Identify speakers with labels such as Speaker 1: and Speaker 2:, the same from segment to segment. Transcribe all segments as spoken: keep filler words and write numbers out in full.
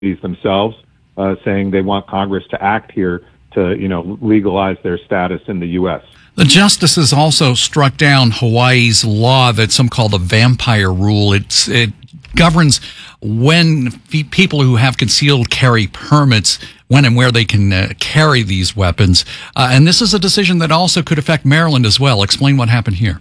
Speaker 1: themselves, uh, saying they want Congress to act here to, you know, legalize their status in the U S.
Speaker 2: The justices also struck down Hawaii's law that some call the vampire rule. It's, it governs when f- people who have concealed carry permits, when and where they can uh, carry these weapons. Uh, and this is a decision that also could affect Maryland as well. Explain what happened here.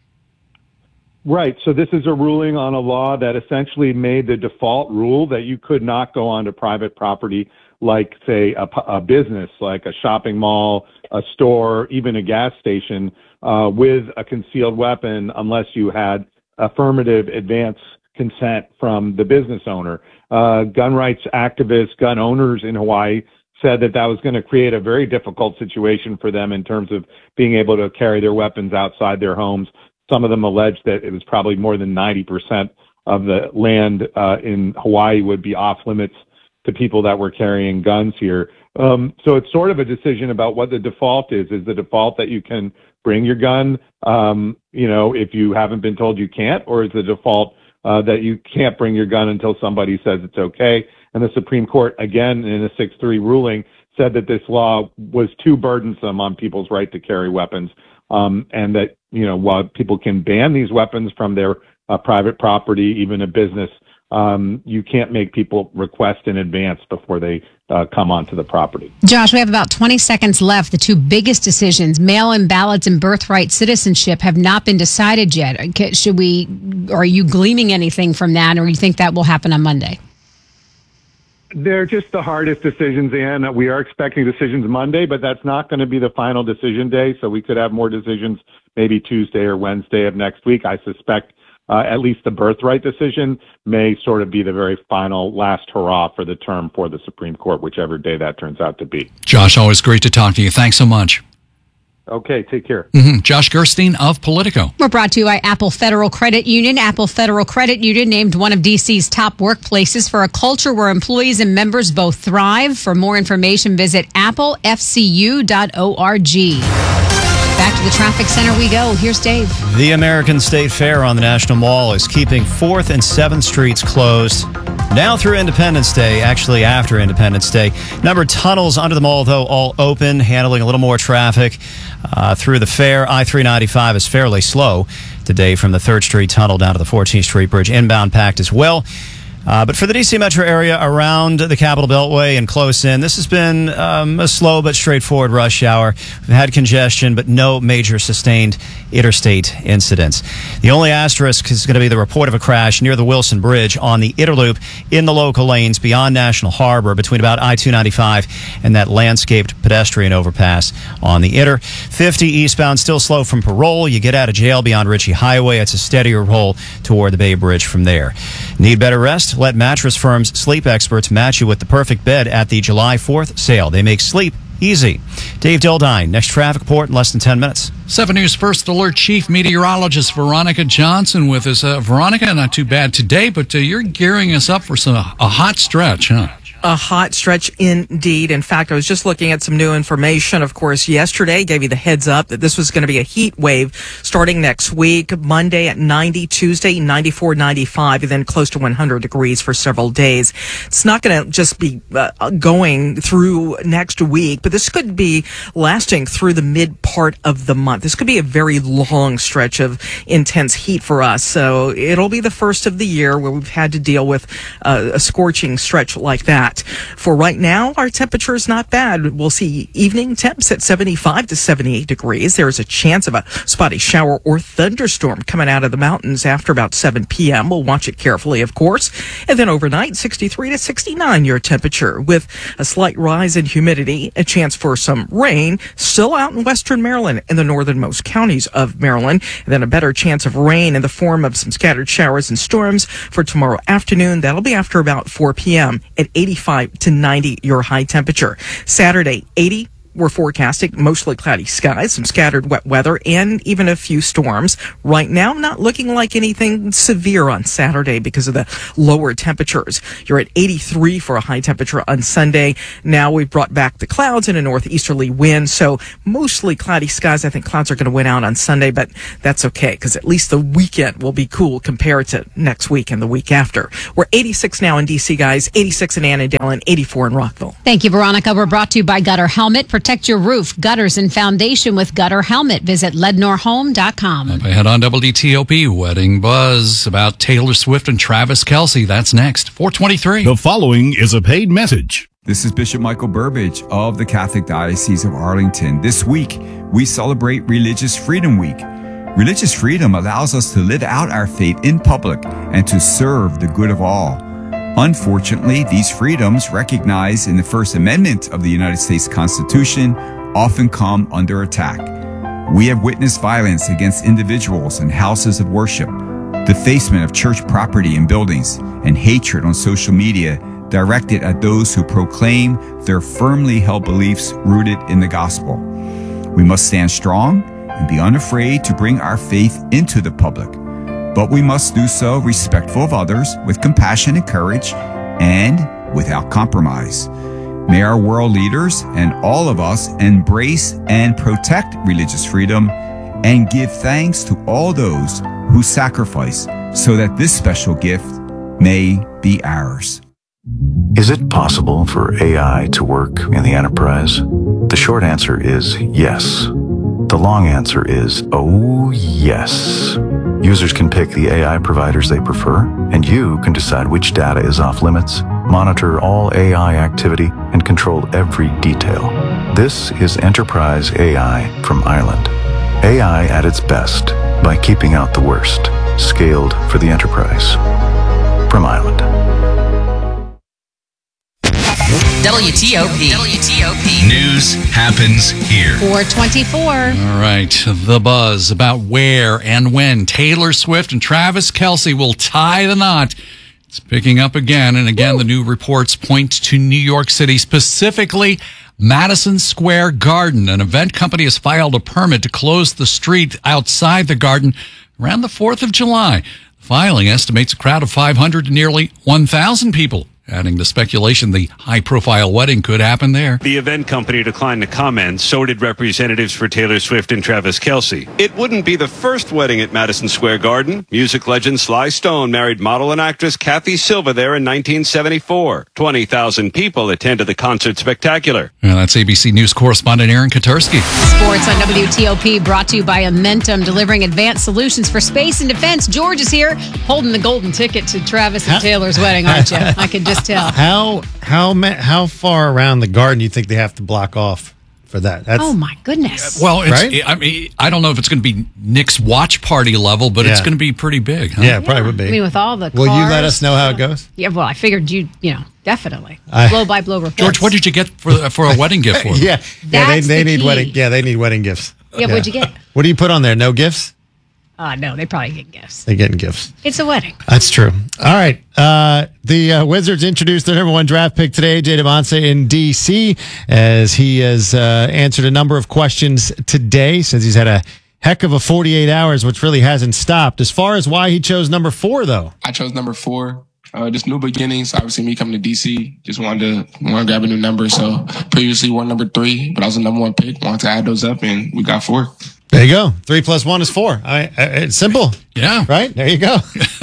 Speaker 1: Right. So this is a ruling on a law that essentially made the default rule that you could not go onto private property like, say, a, a business, like a shopping mall, a store, even a gas station, uh, with a concealed weapon unless you had affirmative advance consent from the business owner. Uh, gun rights activists, gun owners in Hawaii said that that was going to create a very difficult situation for them in terms of being able to carry their weapons outside their homes. Some of them alleged that it was probably more than ninety percent of the land uh, in Hawaii would be off limits to people that were carrying guns here. Um, so it's sort of a decision about what the default is. Is the default that you can bring your gun, um, you know, if you haven't been told you can't, or is the default uh, that you can't bring your gun until somebody says it's okay? And the Supreme Court, again, in a six three ruling, said that this law was too burdensome on people's right to carry weapons, um, and that, you know, while people can ban these weapons from their uh, private property, even a business, um, you can't make people request in advance before they uh, come onto the property.
Speaker 3: Josh, we have about twenty seconds left. The two biggest decisions, mail-in ballots and birthright citizenship, have not been decided yet. Should we, are you gleaming anything from that, or you think that will happen on Monday?
Speaker 1: They're just the hardest decisions, Ann. We are expecting decisions Monday, but that's not going to be the final decision day. So we could have more decisions maybe Tuesday or Wednesday of next week. I suspect uh, at least the birthright decision may sort of be the very final last hurrah for the term for the Supreme Court, whichever day that turns out to be.
Speaker 2: Josh, always great to talk to you. Thanks so much.
Speaker 1: Okay, take care.
Speaker 2: Mm-hmm. Josh Gerstein of Politico.
Speaker 3: We're brought to you by Apple Federal Credit Union. Apple Federal Credit Union named one of D C's top workplaces for a culture where employees and members both thrive. For more information, visit apple f c u dot org. Back to the traffic center we go. Here's Dave.
Speaker 4: The American State Fair on the National Mall is keeping fourth and seventh Streets closed now through Independence Day, actually after Independence Day. Number of tunnels under the mall, though, all open, handling a little more traffic uh, through the fair. I three ninety-five is fairly slow today from the third Street Tunnel down to the fourteenth Street Bridge. Inbound packed as well. Uh, but for the D C metro area around the Capitol Beltway and close in, this has been um, a slow but straightforward rush hour. We've had congestion, but no major sustained interstate incidents. The only asterisk is going to be the report of a crash near the Wilson Bridge on the Interloop in the local lanes beyond National Harbor between about I two ninety-five and that landscaped pedestrian overpass on the Inter. fifty eastbound, still slow from Parole. You get out of jail beyond Ritchie Highway. It's a steadier roll toward the Bay Bridge from there. Need better rest? Let Mattress Firm's sleep experts match you with the perfect bed at the July fourth sale. They make sleep easy. Dave Dildine, next traffic report in less than ten minutes.
Speaker 2: seven News First Alert Chief Meteorologist Veronica Johnson with us. Uh, Veronica, not too bad today, but uh, you're gearing us up for some a hot stretch, huh?
Speaker 5: A hot stretch indeed. In fact, I was just looking at some new information. Of course, yesterday gave you the heads up that this was going to be a heat wave starting next week. Monday at ninety, Tuesday ninety-four, ninety-five, and then close to one hundred degrees for several days. It's not going to just be uh, going through next week, but this could be lasting through the mid part of the month. This could be a very long stretch of intense heat for us. So it'll be the first of the year where we've had to deal with uh, a scorching stretch like that. For right now, our temperature is not bad. We'll see evening temps at seventy-five to seventy-eight degrees. There's a chance of a spotty shower or thunderstorm coming out of the mountains after about seven p.m. We'll watch it carefully, of course. And then overnight, sixty-three to sixty-nine your temperature with a slight rise in humidity, a chance for some rain still out in western Maryland and the northernmost counties of Maryland. And then a better chance of rain in the form of some scattered showers and storms for tomorrow afternoon. That'll be after about four p.m. at eighty-five to ninety your high temperature. Saturday, eighty we're forecasting mostly cloudy skies, some scattered wet weather, and even a few storms. Right now, not looking like anything severe on Saturday because of the lower temperatures. You're at eighty-three for a high temperature on Sunday. Now we've brought back the clouds and a northeasterly wind, so mostly cloudy skies. I think clouds are going to win out on Sunday, but that's okay because at least the weekend will be cool compared to next week and the week after. We're eighty-six now in D C, guys, eighty-six in Annandale, and eighty-four in Rockville.
Speaker 3: Thank you, Veronica. We're brought to you by Gutter Helmet. Protect your roof, gutters, and foundation with Gutter Helmet. Visit lednor home dot com.
Speaker 2: Up ahead on W T O P, Wedding Buzz about Taylor Swift and Travis Kelce. That's next. four twenty-three.
Speaker 6: The following is a paid message.
Speaker 7: This is Bishop Michael Burbidge of the Catholic Diocese of Arlington. This week, we celebrate Religious Freedom Week. Religious freedom allows us to live out our faith in public and to serve the good of all. Unfortunately, these freedoms, recognized in the First Amendment of the United States Constitution, often come under attack. We have witnessed violence against individuals and houses of worship, defacement of church property and buildings, and hatred on social media directed at those who proclaim their firmly held beliefs rooted in the gospel. We must stand strong and be unafraid to bring our faith into the public. But we must do so respectful of others, with compassion and courage, and without compromise. May our world leaders and all of us embrace and protect religious freedom and give thanks to all those who sacrifice so that this special gift may be ours.
Speaker 8: Is it possible for A I to work in the enterprise? The short answer is yes. The long answer is, oh yes. Users can pick the A I providers they prefer, and you can decide which data is off limits, monitor all A I activity, and control every detail. This is Enterprise A I from Ireland. A I at its best by keeping out the worst. Scaled for the enterprise. From Ireland.
Speaker 9: W T O P. W T O P.
Speaker 6: News happens here.
Speaker 3: four twenty-four.
Speaker 2: All right, the buzz about where and when Taylor Swift and Travis Kelce will tie the knot. It's picking up again and again. Woo. The new reports point to New York City, specifically Madison Square Garden. An event company has filed a permit to close the street outside the garden around the fourth of July. The filing estimates a crowd of five hundred to nearly one thousand people, adding to speculation the high-profile wedding could happen there.
Speaker 10: The event company declined to comment. So did representatives for Taylor Swift and Travis Kelce. It wouldn't be the first wedding at Madison Square Garden. Music legend Sly Stone married model and actress Kathy Silva there in nineteen seventy-four. twenty thousand people attended the concert spectacular.
Speaker 2: Well, that's A B C News correspondent Aaron Katursky.
Speaker 3: Sports on W T O P, brought to you by Amentum, delivering advanced solutions for space and defense. George is here, holding the golden ticket to Travis and Taylor's wedding, aren't you? I can just tell.
Speaker 11: How how ma- how far around the garden do you think they have to block off for that? That's,
Speaker 3: oh my goodness!
Speaker 2: Well, it's,
Speaker 11: right?
Speaker 2: I mean, I don't know if it's going to be Nick's watch party level, but
Speaker 11: yeah.
Speaker 2: it's going to be pretty big. Huh?
Speaker 11: Yeah, it probably would be.
Speaker 3: I mean, with all the
Speaker 11: will
Speaker 3: cars,
Speaker 11: you let us know how it goes?
Speaker 3: Yeah, well, I figured you, you know, definitely
Speaker 11: I,
Speaker 3: blow by blow reports.
Speaker 2: George, what did you get for for a wedding gift for them?
Speaker 11: yeah, yeah, they, they
Speaker 3: the
Speaker 11: need
Speaker 3: key.
Speaker 11: wedding. Yeah, they need wedding gifts.
Speaker 3: Yeah, what'd you get?
Speaker 11: What do you put on there? No gifts?
Speaker 3: Uh, no, they probably get gifts.
Speaker 11: They're getting gifts.
Speaker 3: It's a wedding.
Speaker 11: That's true. All right. Uh, the uh, Wizards introduced their number one draft pick today, Jay DeMonte in D C, as he has uh, answered a number of questions today, since he's had a heck of a forty-eight hours, which really hasn't stopped. As far as why he chose number four, though.
Speaker 12: I chose number four. Uh, just new beginnings. Obviously, me coming to D C, just wanted to want to grab a new number. So previously won number three, but I was the number one pick. Wanted to add those up, and we got four.
Speaker 11: There you go. Three plus one is four. I, I, it's simple.
Speaker 2: Yeah.
Speaker 11: Right? There you go.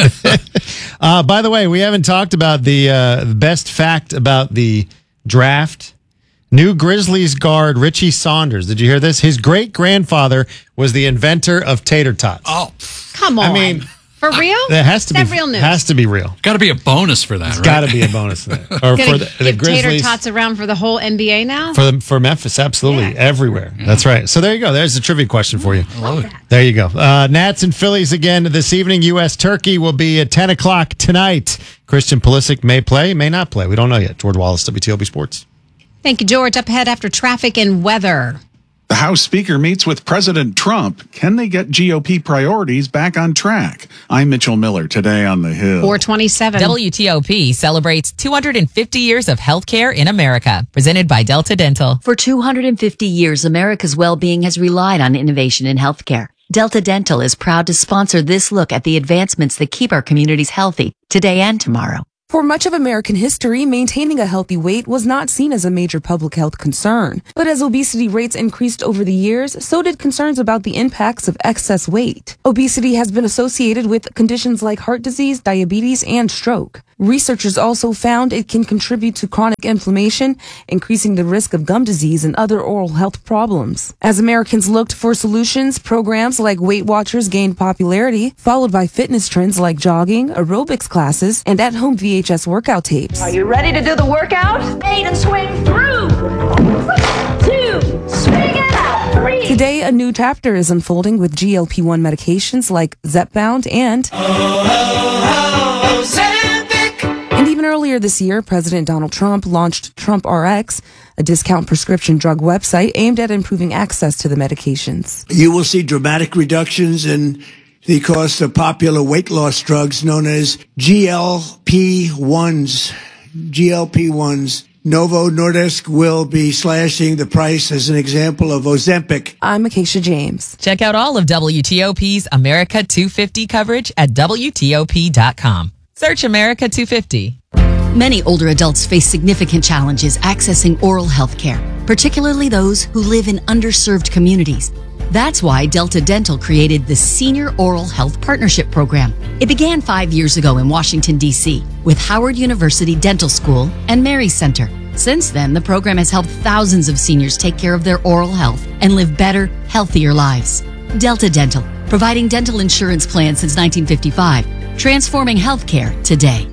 Speaker 11: uh, by the way, we haven't talked about the uh, best fact about the draft. New Grizzlies guard Richie Saunders. Did you hear this? His great-grandfather was the inventor of tater tots.
Speaker 2: Oh,
Speaker 3: come on.
Speaker 11: I mean,
Speaker 3: for real?
Speaker 11: That has to
Speaker 3: Is
Speaker 11: be
Speaker 3: that real news?
Speaker 11: Has to be real.
Speaker 2: Got to be a bonus for that.
Speaker 11: It's
Speaker 2: right?
Speaker 11: got to be a bonus for that. Or
Speaker 3: Gonna
Speaker 11: for the, the
Speaker 3: give
Speaker 11: Grizzlies.
Speaker 3: tater tots around for the whole N B A now?
Speaker 11: For the, for Memphis, absolutely.
Speaker 3: Yeah.
Speaker 11: Everywhere. Yeah. That's right. So there you go. There's a trivia question for you.
Speaker 2: I love it.
Speaker 11: There you go. Uh, Nats and Phillies again this evening. U S Turkey will be at ten o'clock tonight. Christian Pulisic may play, may not play. We don't know yet. George Wallace, W T O P Sports.
Speaker 3: Thank you, George. Up ahead after traffic and weather.
Speaker 13: The House Speaker meets with President Trump. Can they get G O P priorities back on track? I'm Mitchell Miller, today on The Hill.
Speaker 3: four twenty-seven.
Speaker 9: W T O P celebrates two hundred fifty years of healthcare in America, presented by Delta Dental.
Speaker 14: For two hundred fifty years, America's well-being has relied on innovation in healthcare. Delta Dental is proud to sponsor this look at the advancements that keep our communities healthy today and tomorrow.
Speaker 15: For much of American history, maintaining a healthy weight was not seen as a major public health concern. But as obesity rates increased over the years, so did concerns about the impacts of excess weight. Obesity has been associated with conditions like heart disease, diabetes, and stroke. Researchers also found it can contribute to chronic inflammation, increasing the risk of gum disease and other oral health problems. As Americans looked for solutions, programs like Weight Watchers gained popularity, followed by fitness trends like jogging, aerobics classes, and at-home V H S workout tapes.
Speaker 16: Are you ready to do the workout? Eight and swing through. Two, swing it out. Three.
Speaker 15: Today, a new chapter is unfolding with G L P one medications like Zepbound and... Oh, oh, oh, And even earlier this year, President Donald Trump launched Trump R X, a discount prescription drug website aimed at improving access to the medications.
Speaker 17: You will see dramatic reductions in the cost of popular weight loss drugs known as G L P ones. G L P ones. Novo Nordisk will be slashing the price as an example of Ozempic.
Speaker 15: I'm Acacia James.
Speaker 9: Check out all of W T O P's America two fifty coverage at W T O P dot com. Search America two fifty.
Speaker 14: Many older adults face significant challenges accessing oral health care, particularly those who live in underserved communities. That's why Delta Dental created the Senior Oral Health Partnership Program. It began five years ago in Washington, D C with Howard University Dental School and Mary Center. Since then, the program has helped thousands of seniors take care of their oral health and live better, healthier lives. Delta Dental, providing dental insurance plans since nineteen fifty-five, transforming healthcare today.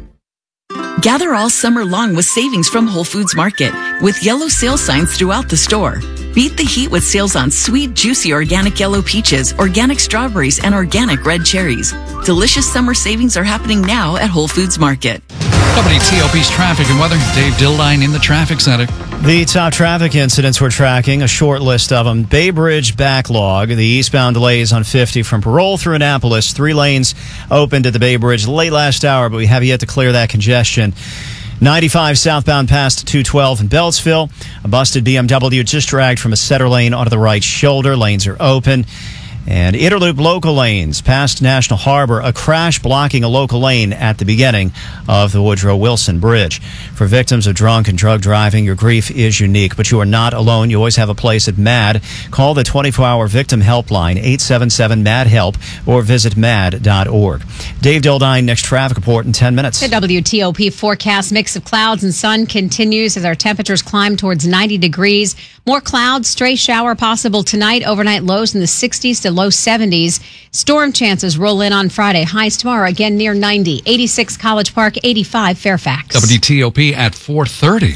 Speaker 18: Gather all summer long with savings from Whole Foods Market with yellow sale signs throughout the store. Beat the heat with sales on sweet, juicy organic yellow peaches, organic strawberries, and organic red cherries. Delicious summer savings are happening now at Whole Foods Market.
Speaker 2: W T O P's traffic and weather. Dave Dildine in the traffic center.
Speaker 4: The top traffic incidents we're tracking, a short list of them. Bay Bridge backlog, the eastbound delays on fifty from Parole through Annapolis. Three lanes opened at the Bay Bridge late last hour, but we have yet to clear that congestion. ninety-five southbound past two twelve in Beltsville. A busted B M W just dragged from a center lane onto the right shoulder. Lanes are open. And Interloop local lanes past National Harbor, a crash blocking a local lane at the beginning of the Woodrow Wilson Bridge. For victims of drunk and drug driving, your grief is unique, but you are not alone. You always have a place at MAD. Call the twenty-four hour victim helpline, eight seven seven, MAD HELP, or visit mad dot org. Dave Dildine, next traffic report in ten minutes.
Speaker 3: The W T O P forecast mix of clouds and sun continues as our temperatures climb towards ninety degrees. More clouds, stray shower possible tonight. Overnight lows in the sixties to low seventies. Storm chances roll in on Friday. Highs tomorrow again near ninety. eighty-six College Park, eighty-five Fairfax.
Speaker 2: W T O P at four thirty.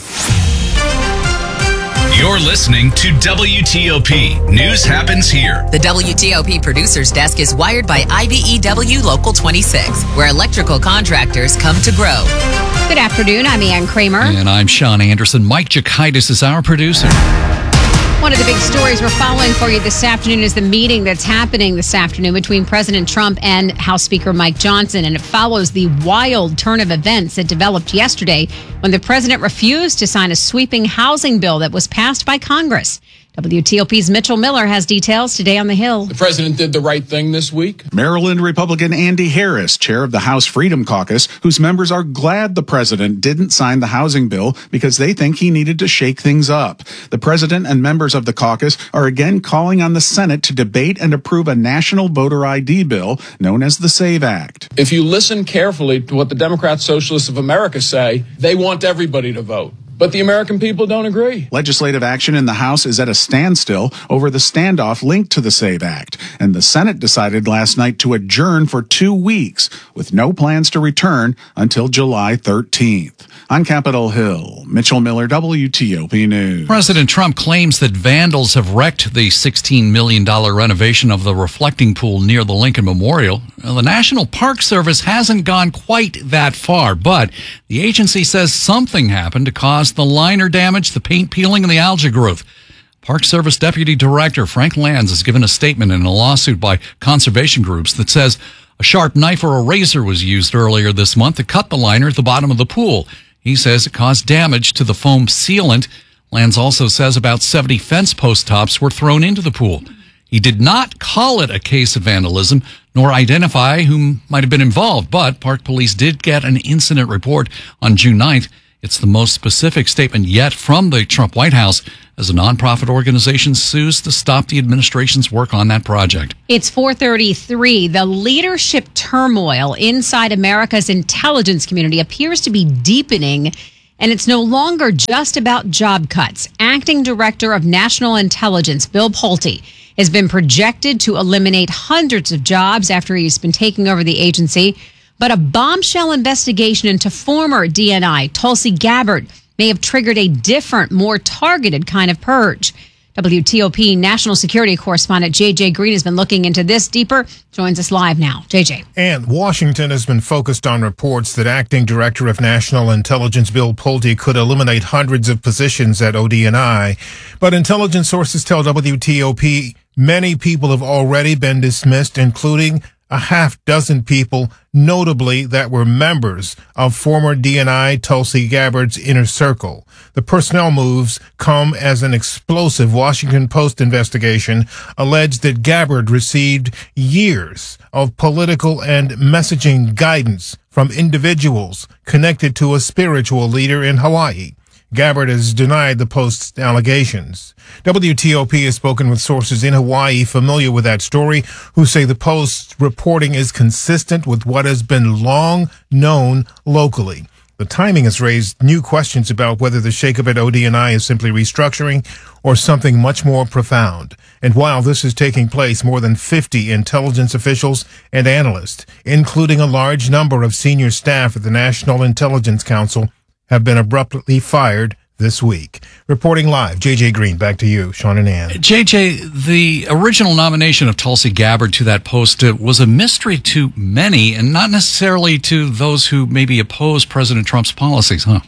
Speaker 6: You're listening to W T O P. News happens here.
Speaker 9: The W T O P producer's desk is wired by I B E W Local twenty-six, where electrical contractors come to grow.
Speaker 3: Good afternoon. I'm Ann Kramer.
Speaker 2: And I'm Sean Anderson. Mike Jakaitis is our producer.
Speaker 3: One of the big stories we're following for you this afternoon is the meeting that's happening this afternoon between President Trump and House Speaker Mike Johnson. And it follows the wild turn of events that developed yesterday when the president refused to sign a sweeping housing bill that was passed by Congress. W T O P's Mitchell Miller has details today on the Hill.
Speaker 19: The president did the right thing this week.
Speaker 13: Maryland Republican Andy Harris, chair of the House Freedom Caucus, whose members are glad the president didn't sign the housing bill because they think he needed to shake things up. The president and members of the caucus are again calling on the Senate to debate and approve a national voter I D bill known as the SAVE Act.
Speaker 19: If you listen carefully to what the Democrat Socialists of America say, they want everybody to vote. But the American people don't agree.
Speaker 13: Legislative action in the House is at a standstill over the standoff linked to the SAVE Act. And the Senate decided last night to adjourn for two weeks with no plans to return until July thirteenth. On Capitol Hill, Mitchell Miller, W T O P News.
Speaker 2: President Trump claims that vandals have wrecked the sixteen million dollars renovation of the reflecting pool near the Lincoln Memorial. Well, the National Park Service hasn't gone quite that far, but the agency says something happened to cause the liner damage, the paint peeling, and the algae growth. Park Service Deputy Director Frank Lands has given a statement in a lawsuit by conservation groups that says a sharp knife or a razor was used earlier this month to cut the liner at the bottom of the pool. He says it caused damage to the foam sealant. Lands also says about seventy fence post tops were thrown into the pool. He did not call it a case of vandalism, nor identify who might have been involved, but Park Police did get an incident report on June ninth. It's the most specific statement yet from the Trump White House as a nonprofit organization sues to stop the administration's work on that project.
Speaker 3: It's four thirty-three. The leadership turmoil inside America's intelligence community appears to be deepening, and it's no longer just about job cuts. Acting Director of National Intelligence, Bill Pulte, has been projected to eliminate hundreds of jobs after he's been taking over the agency. But a bombshell investigation into former D N I, Tulsi Gabbard, may have triggered a different, more targeted kind of purge. W T O P national security correspondent J J Green has been looking into this deeper. Joins us live now. J J.
Speaker 20: And Washington has been focused on reports that Acting Director of National Intelligence Bill Pulte could eliminate hundreds of positions at O D N I. But intelligence sources tell W T O P many people have already been dismissed, including a half dozen people, notably that were members of former D N I Tulsi Gabbard's inner circle. The personnel moves come as an explosive Washington Post investigation alleged that Gabbard received years of political and messaging guidance from individuals connected to a spiritual leader in Hawaii. Gabbard has denied the Post's allegations. W T O P has spoken with sources in Hawaii familiar with that story who say the Post's reporting is consistent with what has been long known locally. The timing has raised new questions about whether the shakeup at O D N I is simply restructuring or something much more profound. And while this is taking place, more than fifty intelligence officials and analysts, including a large number of senior staff at the National Intelligence Council, have been abruptly fired this week. Reporting live, J J Green, back to you, Sean and Ann.
Speaker 2: J J, the original nomination of Tulsi Gabbard to that post uh, was a mystery to many and not necessarily to those who maybe oppose President Trump's policies, huh?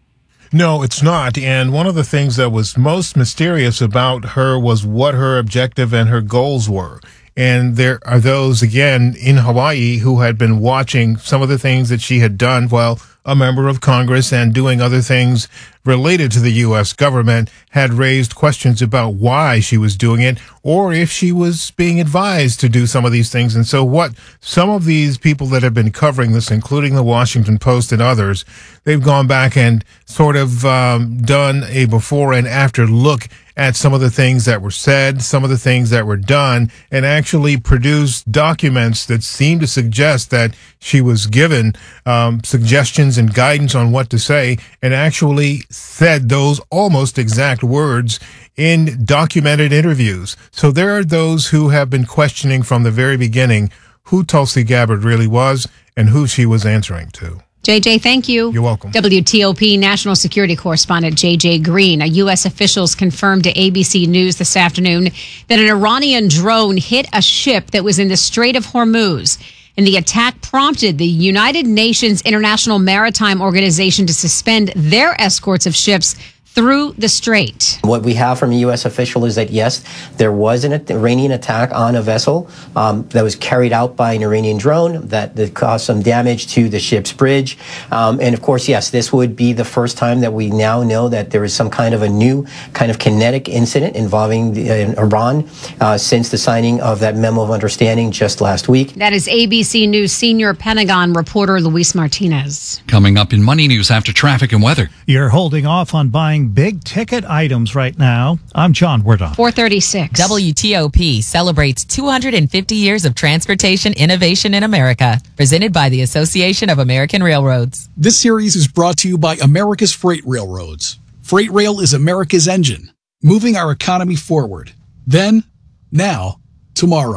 Speaker 20: No, it's not. And one of the things that was most mysterious about her was what her objective and her goals were. And there are those, again, in Hawaii who had been watching some of the things that she had done while a member of Congress and doing other things related to the U S government, had raised questions about why she was doing it or if she was being advised to do some of these things. And so what some of these people that have been covering this, including the Washington Post and others, they've gone back and sort of um, done a before and after look at some of the things that were said, some of the things that were done, and actually produced documents that seem to suggest that she was given um, suggestions and guidance on what to say, and actually said those almost exact words in documented interviews. So there are those who have been questioning from the very beginning who Tulsi Gabbard really was and who she was answering to.
Speaker 3: J J, thank you.
Speaker 20: You're welcome.
Speaker 3: W T O P national security correspondent J J Green. A U S officials confirmed to A B C News this afternoon that an Iranian drone hit a ship that was in the Strait of Hormuz. And the attack prompted the United Nations International Maritime Organization to suspend their escorts of ships through the strait.
Speaker 21: What we have from a U S official is that, yes, there was an Iranian attack on a vessel um, that was carried out by an Iranian drone that, that caused some damage to the ship's bridge. Um, and of course, yes, this would be the first time that we now know that there is some kind of a new kind of kinetic incident involving the, uh, Iran uh, since the signing of that memo of understanding just last week.
Speaker 3: That is A B C News senior Pentagon reporter Luis Martinez.
Speaker 2: Coming up in Money News after traffic and weather.
Speaker 22: You're holding off on buying big ticket items right now. I'm John Wardon.
Speaker 3: four thirty-six.
Speaker 9: W T O P celebrates two hundred fifty years of transportation innovation in America. Presented by the Association of American Railroads.
Speaker 23: This series is brought to you by America's Freight Railroads. Freight Rail is America's engine, moving our economy forward. Then, now, tomorrow.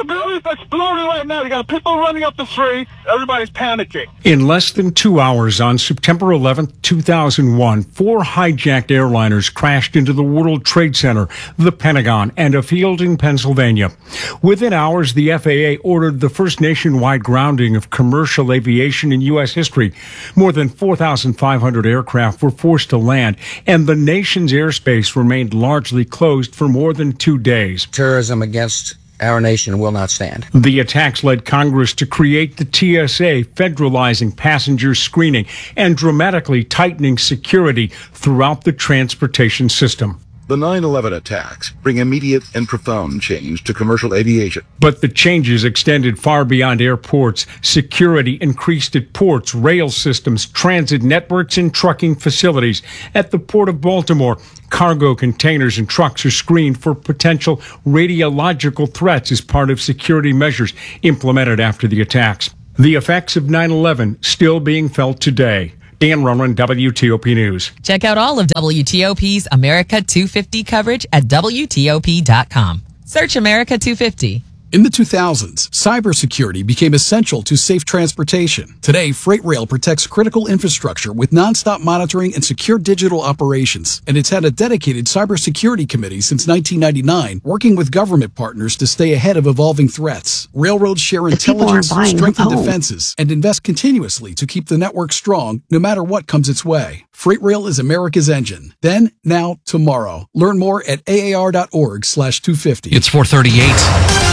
Speaker 1: The building's exploding right now. You got people running up the street. Everybody's panicking.
Speaker 5: In less than two hours on September eleventh, two thousand one, four hijacked airliners crashed into the World Trade Center, the Pentagon, and a field in Pennsylvania. Within hours, the F A A ordered the first nationwide grounding of commercial aviation in U S history. More than four thousand five hundred aircraft were forced to land, and the nation's airspace remained largely closed for more than two days.
Speaker 7: Terrorism against our nation will not stand.
Speaker 5: The attacks led Congress to create the T S A, federalizing passenger screening and dramatically tightening security throughout the transportation system.
Speaker 24: The nine eleven attacks bring immediate and profound change to commercial aviation.
Speaker 5: But the changes extended far beyond airports. Security increased at ports, rail systems, transit networks, and trucking facilities. At the Port of Baltimore, cargo containers and trucks are screened for potential radiological threats as part of security measures implemented after the attacks. The effects of nine eleven still being felt today. Dan Roland, W T O P News.
Speaker 9: Check out all of W T O P's America two fifty coverage at W T O P dot com. Search America two fifty.
Speaker 23: In the two thousands, cybersecurity became essential to safe transportation. Today, Freight Rail protects critical infrastructure with nonstop monitoring and secure digital operations. And it's had a dedicated cybersecurity committee since nineteen ninety-nine, working with government partners to stay ahead of evolving threats. Railroads share intelligence, strengthen defenses, and invest continuously to keep the network strong no matter what comes its way. Freight Rail is America's engine. Then, now, tomorrow. Learn more at A A R dot org slash two fifty.
Speaker 2: It's four thirty-eight.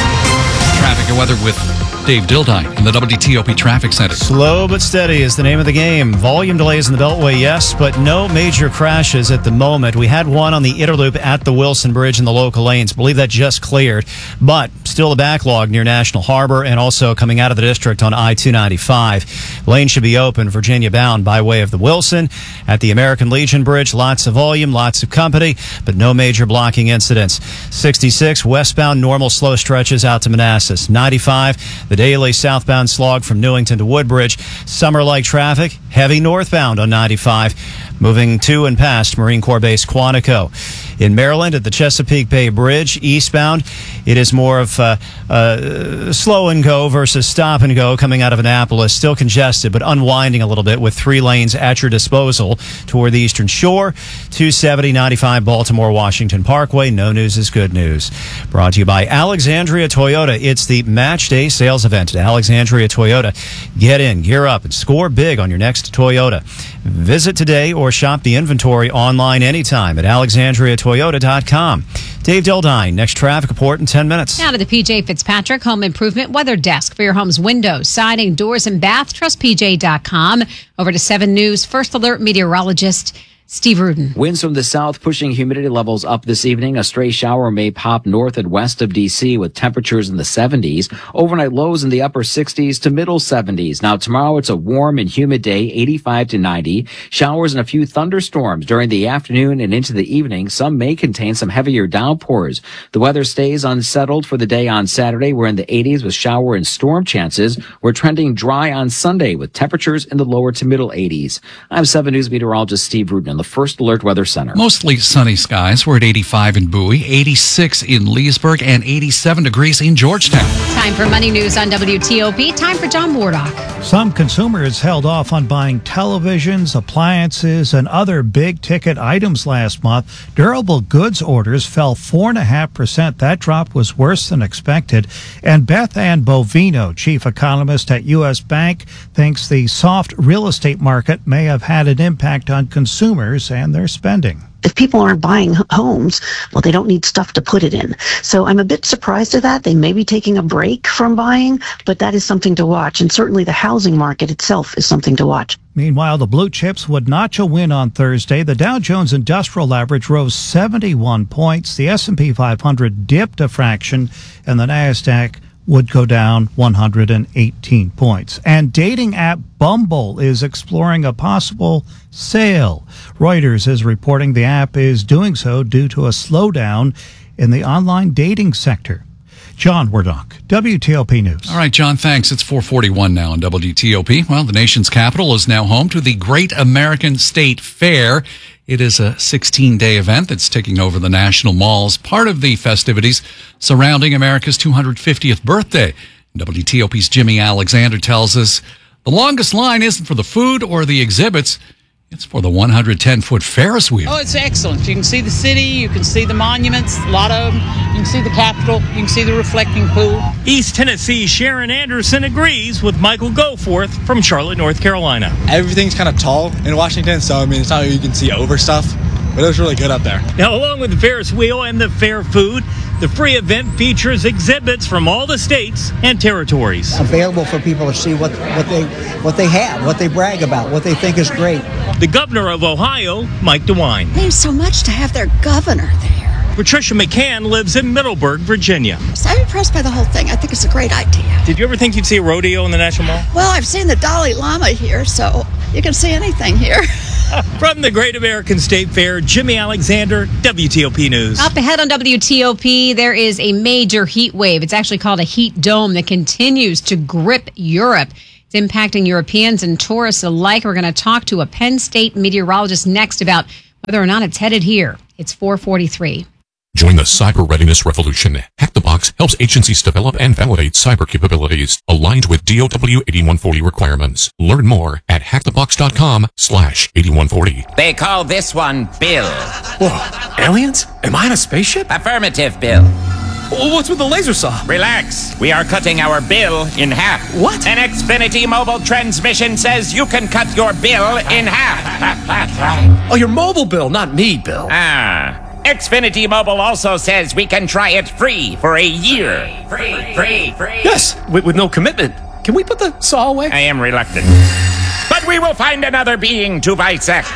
Speaker 2: Traffic and weather with Dave Dildine in the W T O P Traffic Center.
Speaker 4: Slow but steady is the name of the game. Volume delays in the Beltway, yes, but no major crashes at the moment. We had one on the Interloop at the Wilson Bridge in the local lanes. Believe that just cleared, but still a backlog near National Harbor and also coming out of the district on I two ninety-five. Lane should be open Virginia bound by way of the Wilson. At the American Legion Bridge, lots of volume, lots of company, but no major blocking incidents. sixty-six westbound normal slow stretches out to Manassas. ninety-five, the daily southbound slog from Newington to Woodbridge. Summer-like traffic, heavy northbound on ninety-five, moving to and past Marine Corps Base Quantico. In Maryland, at the Chesapeake Bay Bridge, eastbound, it is more of uh, uh, slow and go versus stop and go coming out of Annapolis. Still congested, but unwinding a little bit with three lanes at your disposal toward the Eastern Shore. two seventy, ninety-five Baltimore Washington Parkway. No news is good news. Brought to you by Alexandria Toyota. It's the Match Day sales event at Alexandria Toyota. Get in, gear up, and score big on your next Toyota. Visit today or shop the inventory online anytime at alexandria toyota dot com. Dave Dildine, next traffic report in ten minutes.
Speaker 3: Now to the P J Fitzpatrick Home Improvement Weather Desk for your home's windows, siding, doors, and bath. Trust P J dot com. Over to seven News First Alert meteorologist Steve Rudin.
Speaker 25: Winds from the south pushing humidity levels up this evening. A stray shower may pop north and west of D C with temperatures in the seventies. Overnight lows in the upper sixties to middle seventies. Now tomorrow it's a warm and humid day, eighty-five to ninety. Showers and a few thunderstorms during the afternoon and into the evening. Some may contain some heavier downpours. The weather stays unsettled for the day on Saturday. We're in the eighties with shower and storm chances. We're trending dry on Sunday with temperatures in the lower to middle eighties. I'm seven News meteorologist Steve Rudin. The First Alert Weather Center.
Speaker 2: Mostly sunny skies. We're at eighty-five in Bowie, eighty-six in Leesburg, and eighty-seven degrees in Georgetown.
Speaker 3: Time for Money News on W T O P. Time for John Wardock.
Speaker 22: Some consumers held off on buying televisions, appliances, and other big-ticket items last month. Durable goods orders fell four point five percent. That drop was worse than expected. And Beth Ann Bovino, chief economist at U S Bank, thinks the soft real estate market may have had an impact on consumers and their spending.
Speaker 26: If people aren't buying homes, well, they don't need stuff to put it in. So I'm a bit surprised at that. They may be taking a break from buying, but that is something to watch. And certainly the housing market itself is something to watch.
Speaker 22: Meanwhile, the blue chips would notch a win on Thursday. The Dow Jones Industrial Average rose seventy-one points. The S and P five hundred dipped a fraction, and the NASDAQ would go down one hundred eighteen points. And dating app Bumble is exploring a possible sale. Reuters is reporting the app is doing so due to a slowdown in the online dating sector. John Wardock, W T O P News.
Speaker 2: All right, John, thanks. It's four forty-one now on W T O P. Well, the nation's capital is now home to the Great American State Fair. It is a sixteen-day event that's taking over the national malls, part of the festivities surrounding America's two hundred fiftieth birthday. W T O P's Jimmy Alexander tells us the longest line isn't for the food or the exhibits. It's for the one hundred ten foot Ferris wheel.
Speaker 8: Oh, it's excellent. You can see the city, you can see the monuments, a lot of them. You can see the Capitol, you can see the reflecting pool.
Speaker 10: East Tennessee's Sharon Anderson agrees with Michael Goforth from Charlotte, North Carolina.
Speaker 11: Everything's kind of tall in Washington, so I mean, it's not like you can see over stuff, but it was really good up there.
Speaker 10: Now, along with the Ferris wheel and the fair food, the free event features exhibits from all the states and territories.
Speaker 12: Available for people to see what, what they what they have, what they brag about, what they think is great.
Speaker 10: The governor of Ohio, Mike DeWine.
Speaker 16: It means so much to have their governor there.
Speaker 10: Patricia McCann lives in Middleburg, Virginia.
Speaker 16: So I'm impressed by the whole thing. I think it's a great idea.
Speaker 10: Did you ever think you'd see a rodeo in the National Mall?
Speaker 16: Well, I've seen the Dalai Lama here, so you can see anything here.
Speaker 10: From the Great American State Fair, Jimmy Alexander, W T O P News.
Speaker 3: Up ahead on W T O P, there is a major heat wave. It's actually called a heat dome that continues to grip Europe. It's impacting Europeans and tourists alike. We're going to talk to a Penn State meteorologist next about whether or not it's headed here. It's four forty-three.
Speaker 17: Join the cyber readiness revolution. Hack the Box helps agencies develop and validate cyber capabilities aligned with D O W eighty-one forty requirements. Learn more at hackthebox.com slash 8140.
Speaker 27: They call this one Bill.
Speaker 28: Whoa, aliens? Am I in a spaceship?
Speaker 27: Affirmative, Bill.
Speaker 28: Well, what's with the laser saw?
Speaker 27: Relax. We are cutting our bill in half.
Speaker 28: What?
Speaker 27: An Xfinity mobile transmission says you can cut your bill in half.
Speaker 28: Oh, your mobile bill, not me, Bill.
Speaker 27: Ah. Xfinity Mobile also says we can try it free for a year. Free, free, free.
Speaker 28: Yes, with, with no commitment. Can we put the saw away?
Speaker 27: I am reluctant. But we will find another being to bisect.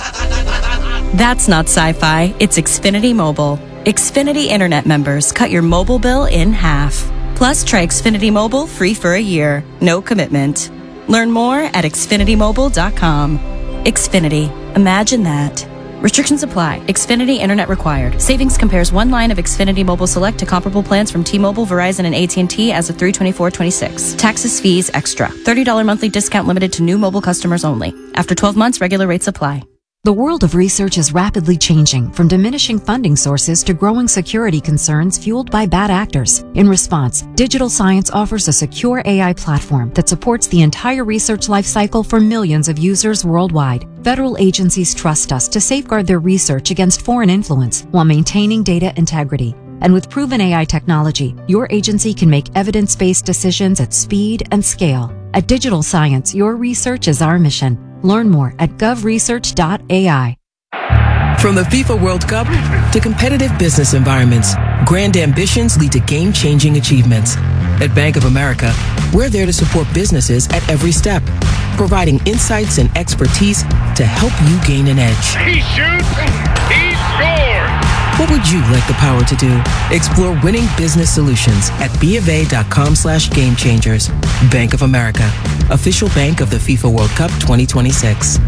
Speaker 29: That's not sci-fi. It's Xfinity Mobile. Xfinity Internet members cut your mobile bill in half. Plus, try Xfinity Mobile free for a year. No commitment. Learn more at xfinity mobile dot com. Xfinity. Imagine that. Restrictions apply. Xfinity Internet required. Savings compares one line of Xfinity Mobile Select to comparable plans from T-Mobile, Verizon, and A T and T as of three twenty-four twenty-six. Taxes, fees, extra. thirty dollars monthly discount limited to new mobile customers only. After twelve months, regular rates apply.
Speaker 30: The world of research is rapidly changing, from diminishing funding sources to growing security concerns fueled by bad actors. In response, Digital Science offers a secure A I platform that supports the entire research lifecycle for millions of users worldwide. Federal agencies trust us to safeguard their research against foreign influence while maintaining data integrity. And with proven A I technology, your agency can make evidence-based decisions at speed and scale. At Digital Science, your research is our mission. Learn more at gov research dot A I.
Speaker 31: From the FIFA World Cup to competitive business environments, grand ambitions lead to game-changing achievements. At Bank of America, we're there to support businesses at every step, providing insights and expertise to help you gain an edge.
Speaker 32: He shoots, he scores!
Speaker 31: What would you like the power to do? Explore winning business solutions at BofA.com slash game changers. Bank of America, official bank of the FIFA World Cup twenty twenty-six.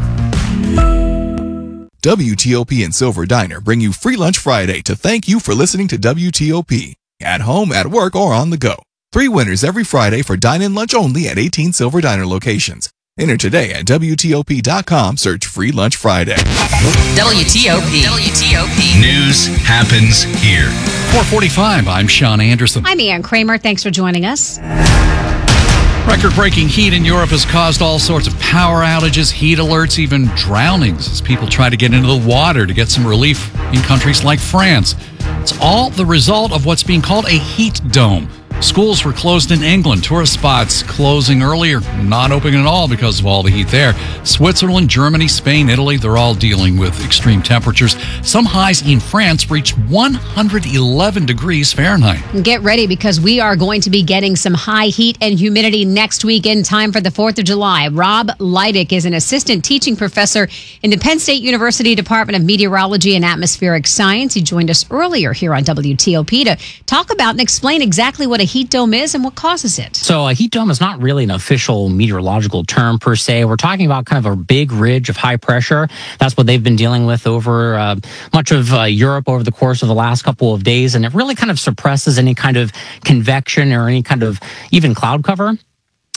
Speaker 33: W T O P and Silver Diner bring you Free Lunch Friday to thank you for listening to W T O P. At home, at work, or on the go. Three winners every Friday for dine-in lunch only at eighteen Silver Diner locations. Enter today at W T O P dot com. Search Free Lunch Friday.
Speaker 9: W T O P. W T O P.
Speaker 6: News happens here.
Speaker 2: four forty-five, I'm Sean Anderson.
Speaker 3: I'm Ann Kramer. Thanks for joining us.
Speaker 2: Record-breaking heat in Europe has caused all sorts of power outages, heat alerts, even drownings as people try to get into the water to get some relief in countries like France. It's all the result of what's being called a heat dome. Schools were closed in England, tourist spots closing earlier, not opening at all because of all the heat there. Switzerland, Germany, Spain, Italy, they're all dealing with extreme temperatures. Some highs in France reached one hundred eleven degrees Fahrenheit.
Speaker 3: Get ready because we are going to be getting some high heat and humidity next week in time for the fourth of July. Rob Leidick is an assistant teaching professor in the Penn State University Department of Meteorology and Atmospheric Science. He joined us earlier here on W T O P to talk about and explain exactly what a heat dome is and what causes it.
Speaker 34: So a heat dome is not really an official meteorological term per se. We're talking about kind of a big ridge of high pressure. That's what they've been dealing with over uh, much of uh, Europe over the course of the last couple of days. And it really kind of suppresses any kind of convection or any kind of even cloud cover.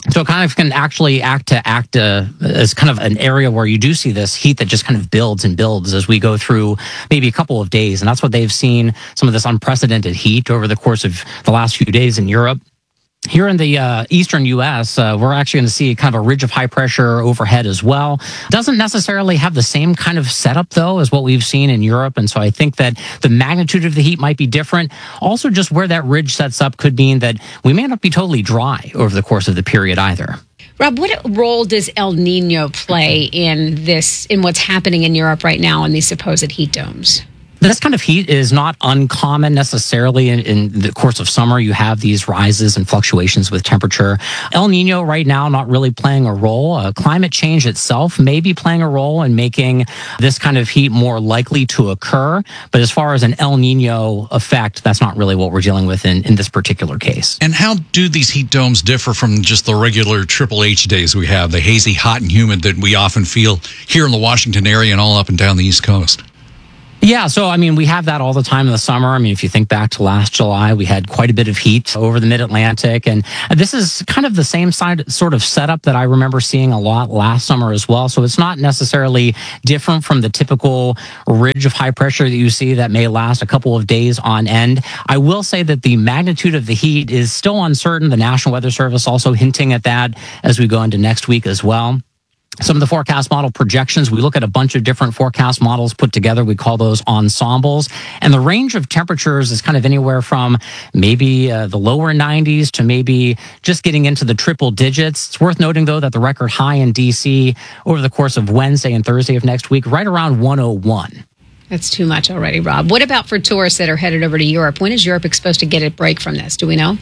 Speaker 34: So it kind of can actually act to act uh, as kind of an area where you do see this heat that just kind of builds and builds as we go through maybe a couple of days. And that's what they've seen, some of this unprecedented heat over the course of the last few days in Europe. Here in the uh, eastern U S, uh, we're actually going to see kind of a ridge of high pressure overhead as well. Doesn't necessarily have the same kind of setup, though, as what we've seen in Europe. And so I think that the magnitude of the heat might be different. Also, just where that ridge sets up could mean that we may not be totally dry over the course of the period either.
Speaker 3: Rob, what role does El Nino play in this, in what's happening in Europe right now in these supposed heat domes?
Speaker 34: This kind of heat is not uncommon necessarily in, in the course of summer. You have these rises and fluctuations with temperature. El Nino right now not really playing a role. Uh, climate change itself may be playing a role in making this kind of heat more likely to occur. But as far as an El Nino effect, that's not really what we're dealing with in, in this particular case.
Speaker 2: And how do these heat domes differ from just the regular Triple H days we have, the hazy, hot, and humid that we often feel here in the Washington area and all up and down the East Coast?
Speaker 34: Yeah, so I mean, we have that all the time in the summer. I mean, if you think back to last July, we had quite a bit of heat over the mid-Atlantic. And this is kind of the same side, sort of setup that I remember seeing a lot last summer as well. So it's not necessarily different from the typical ridge of high pressure that you see that may last a couple of days on end. I will say that the magnitude of the heat is still uncertain. The National Weather Service also hinting at that as we go into next week as well. Some of the forecast model projections, we look at a bunch of different forecast models put together. We call those ensembles. And the range of temperatures is kind of anywhere from maybe uh, the lower nineties to maybe just getting into the triple digits. It's worth noting, though, that the record high in D C over the course of Wednesday and Thursday of next week, right around one oh one.
Speaker 3: That's too much already, Rob. What about for tourists that are headed over to Europe? When is Europe supposed to get a break from this? Do we know?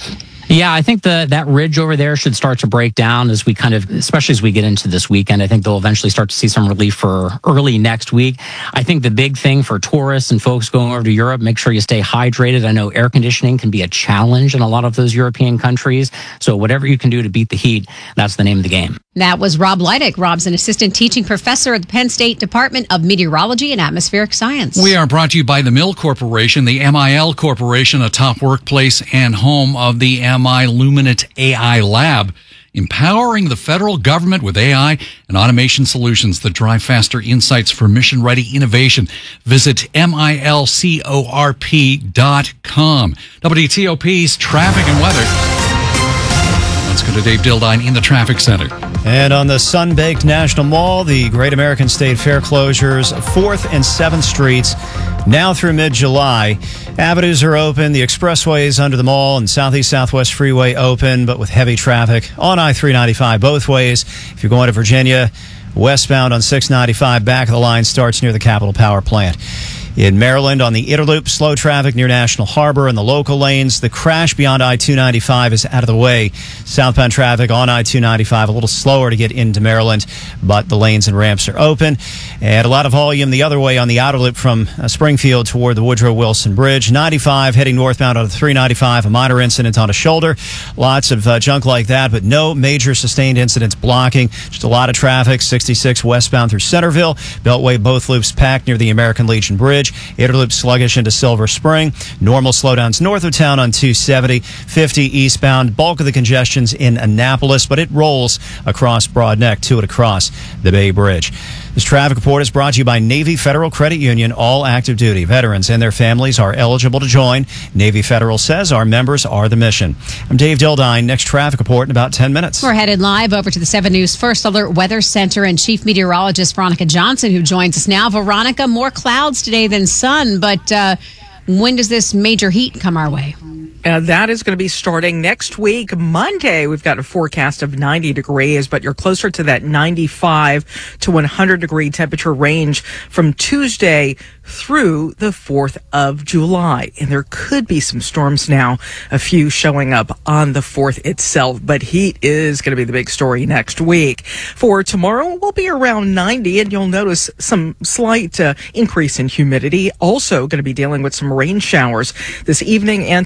Speaker 34: Yeah, I think the that ridge over there should start to break down as we kind of, especially as we get into this weekend. I think they'll eventually start to see some relief for early next week. I think the big thing for tourists and folks going over to Europe, make sure you stay hydrated. I know air conditioning can be a challenge in a lot of those European countries. So whatever you can do to beat the heat, that's the name of the game.
Speaker 3: That was Rob Leidick. Rob's an assistant teaching professor at the Penn State Department of Meteorology and Atmospheric Science.
Speaker 2: We are brought to you by the Mill Corporation, the M I L Corporation, a top workplace and home of the M I Luminant A I Lab, empowering the federal government with A I and automation solutions that drive faster insights for mission-ready innovation. Visit M I L corp dot com. W T O P's traffic and weather. Let's go to Dave Dildine in the traffic center.
Speaker 22: And on the Sun-Baked National Mall, the Great American State Fair closures, fourth and seventh Streets, now through mid-July. Avenues are open. The expressways under the mall and Southeast Southwest Freeway open, but with heavy traffic on I three ninety-five both ways. If you're going to Virginia, westbound on six ninety-five, back of the line starts near the Capitol Power Plant. In Maryland, on the Interloop, slow traffic near National Harbor and the local lanes. The crash beyond I two ninety-five is out of the way. Southbound traffic on I two ninety-five a little slower to get into Maryland, but the lanes and ramps are open. And a lot of volume the other way on the outer loop from uh, Springfield toward the Woodrow Wilson Bridge. ninety-five heading northbound on three ninety-five, a minor incident on a shoulder. Lots of uh, junk like that, but no major sustained incidents blocking. Just a lot of traffic. sixty-six westbound through Centerville. Beltway both loops packed near the American Legion Bridge. Interloop sluggish into Silver Spring. Normal slowdowns north of town on two seventy. fifty eastbound. Bulk of the congestion's in Annapolis, but it rolls across Broad Neck to and across the Bay Bridge. This traffic report is brought to you by Navy Federal Credit Union. All active duty veterans and their families are eligible to join. Navy Federal says our members are the mission. I'm Dave Dildine. Next traffic report in about ten minutes.
Speaker 3: We're headed live over to the seven News First Alert Weather Center and Chief Meteorologist Veronica Johnson, who joins us now. Veronica, more clouds today than sun, but uh, when does this major heat come our way?
Speaker 1: Uh, that is going to be starting next week, Monday. We've got a forecast of ninety degrees, but you're closer to that ninety-five to one hundred degree temperature range from Tuesday through the fourth of July. And there could be some storms now, a few showing up on the fourth itself, but heat is going to be the big story next week. For tomorrow, we'll be around ninety, and you'll notice some slight uh, increase in humidity. Also going to be dealing with some rain showers this evening and tonight.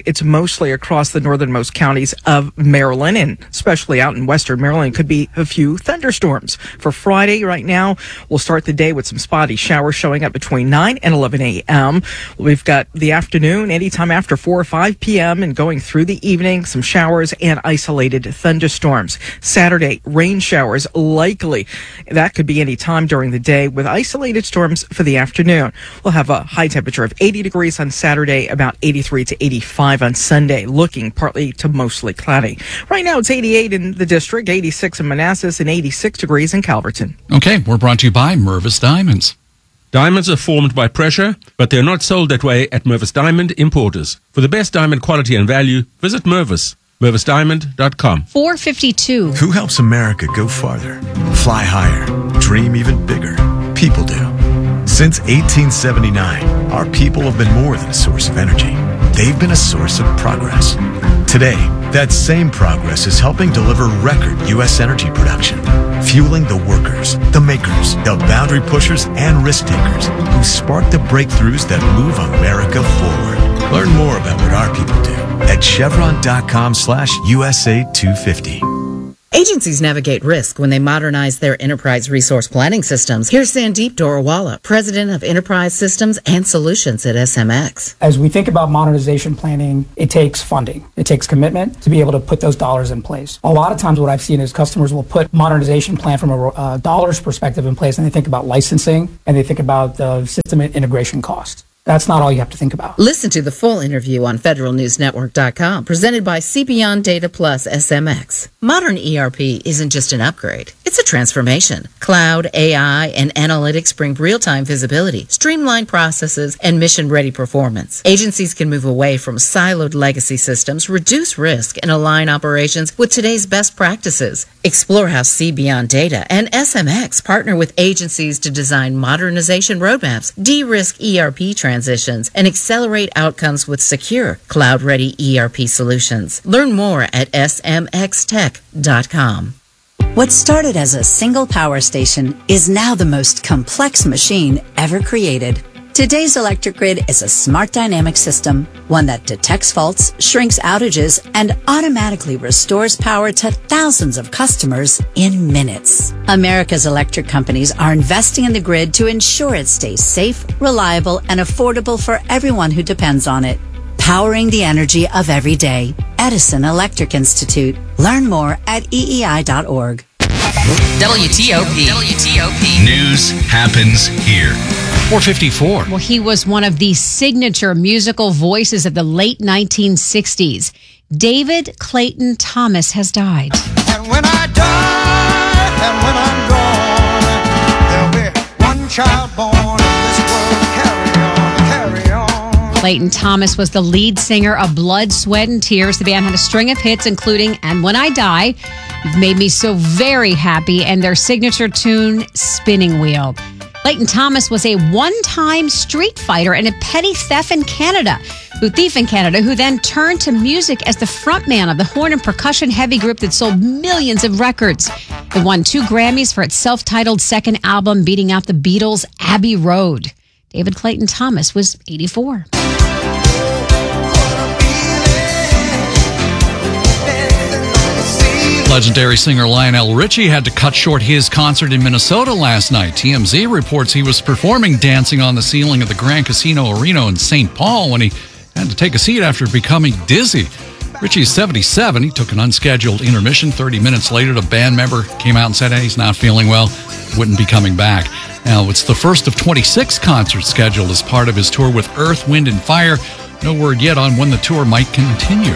Speaker 1: tonight, it's mostly across the northernmost counties of Maryland, and especially out in western Maryland, could be a few thunderstorms. For Friday, right now, we'll start the day with some spotty showers showing up between nine and eleven a.m. We've got the afternoon, anytime after four or five p.m., and going through the evening, some showers and isolated thunderstorms. Saturday, rain showers likely. That could be any time during the day with isolated storms for the afternoon. We'll have a high temperature of eighty degrees on Saturday, about eighty-three to eighty-five on Sunday, looking partly to mostly cloudy. Right now, it's eighty-eight in the district, eighty-six in Manassas, and eighty-six degrees in Calverton.
Speaker 2: Okay, we're brought to you by Mervis Diamonds.
Speaker 4: Diamonds are formed by pressure, but they're not sold that way at Mervis Diamond Importers. For the best diamond quality and value, visit Mervis. Mervis Diamond dot com.
Speaker 3: four fifty-two.
Speaker 5: Who helps America go farther, fly higher, dream even bigger? People do. Since eighteen seventy-nine, our people have been more than a source of energy. They've been a source of progress. Today, that same progress is helping deliver record U S energy production, fueling the workers, the makers, the boundary pushers, and risk takers who spark the breakthroughs that move America forward. Learn more about what our people do at chevron.com slash USA 250.
Speaker 7: Agencies navigate risk when they modernize their enterprise resource planning systems. Here's Sandeep Dorawala, President of Enterprise Systems and Solutions at S M X.
Speaker 13: As we think about modernization planning, it takes funding. It takes commitment to be able to put those dollars in place. A lot of times what I've seen is customers will put modernization plan from a uh, dollars perspective in place, and they think about licensing, and they think about the system integration cost. That's not all you have to think about.
Speaker 7: Listen to the full interview on federal news network dot com, presented by Cbion Data Plus S M X. Modern E R P isn't just an upgrade, it's a transformation. Cloud, A I, and analytics bring real-time visibility, streamlined processes, and mission-ready performance. Agencies can move away from siloed legacy systems, reduce risk, and align operations with today's best practices. Explore how Cbion Data and S M X partner with agencies to design modernization roadmaps, de-risk E R P transitions, and accelerate outcomes with secure, cloud-ready E R P solutions. Learn more at S M X tech dot com.
Speaker 14: What started as a single power station is now the most complex machine ever created. Today's electric grid is a smart dynamic system, one that detects faults, shrinks outages, and automatically restores power to thousands of customers in minutes. America's electric companies are investing in the grid to ensure it stays safe, reliable, and affordable for everyone who depends on it. Powering the energy of every day. Edison Electric Institute. Learn more at E E I dot org.
Speaker 9: W T O P. W T O P.
Speaker 6: News happens here.
Speaker 2: four fifty-four.
Speaker 3: Well, he was one of the signature musical voices of the late nineteen sixties. David Clayton Thomas has died.
Speaker 15: And when I die, and when I'm gone, there'll be one child born in this world. Carry on, carry on.
Speaker 3: Clayton Thomas was the lead singer of Blood, Sweat, and Tears. The band had a string of hits, including And When I Die, You've Made Me So Very Happy, and their signature tune, Spinning Wheel. Clayton Thomas was a one-time street fighter and a petty thief in Canada, who thief in Canada, who then turned to music as the frontman of the horn and percussion heavy group that sold millions of records. It won two Grammys for its self-titled second album, beating out the Beatles' Abbey Road. David Clayton Thomas was eighty-four.
Speaker 2: Legendary singer Lionel Richie had to cut short his concert in Minnesota last night. T M Z reports he was performing Dancing on the Ceiling at the Grand Casino Arena in Saint Paul when he had to take a seat after becoming dizzy. Richie is seventy-seven. He took an unscheduled intermission. thirty minutes later, the band member came out and said, hey, he's not feeling well, wouldn't be coming back. Now, it's the first of twenty-six concerts scheduled as part of his tour with Earth, Wind, and Fire. No word yet on when the tour might continue.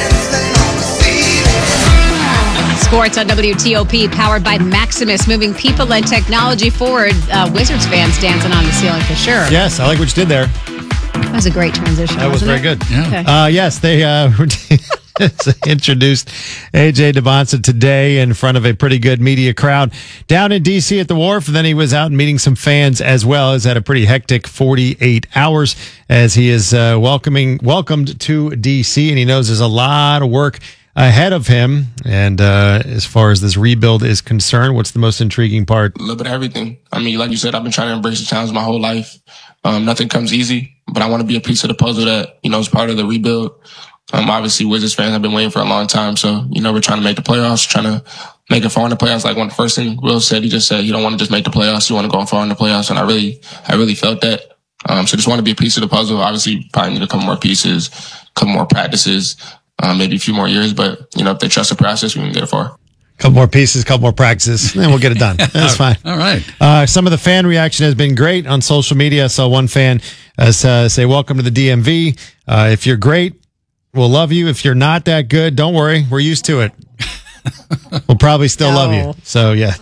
Speaker 3: Sports on W T O P, powered by Maximus, moving people and technology forward. Uh, Wizards fans dancing on the ceiling for sure.
Speaker 18: Yes, I like what you did there.
Speaker 3: That was a great transition.
Speaker 18: That was very
Speaker 3: it?
Speaker 18: good.
Speaker 2: Yeah.
Speaker 3: Okay.
Speaker 18: Uh, yes, they uh, introduced A J DeBonsa today in front of a pretty good media crowd down in D C at the Wharf. And then he was out meeting some fans as well. He's had a pretty hectic forty-eight hours as he is uh, welcoming welcomed to D C, and he knows there's a lot of work ahead of him. And uh, as far as this rebuild is concerned, what's the most intriguing part?
Speaker 19: A little bit of everything. I mean, like you said, I've been trying to embrace the challenge my whole life. Um, nothing comes easy, but I want to be a piece of the puzzle that, you know, is part of the rebuild. Um, obviously, Wizards fans have been waiting for a long time. So, you know, we're trying to make the playoffs, trying to make it far in the playoffs. Like when the first thing Will said, he just said, you don't want to just make the playoffs. You want to go far in the playoffs. And I really, I really felt that. Um, so just want to be a piece of the puzzle. Obviously, probably need a couple more pieces, a couple more practices, um, maybe a few more years. But, you know, if they trust the process, we can get it far.
Speaker 18: Couple more pieces, couple more practices, and we'll get it done. That's fine.
Speaker 2: All right.
Speaker 18: Uh, some of the fan reaction has been great on social media. I saw one fan uh, say, welcome to the D M V. Uh, if you're great, we'll love you. If you're not that good, don't worry. We're used to it. We'll probably still
Speaker 1: No.
Speaker 18: love you. So, yeah.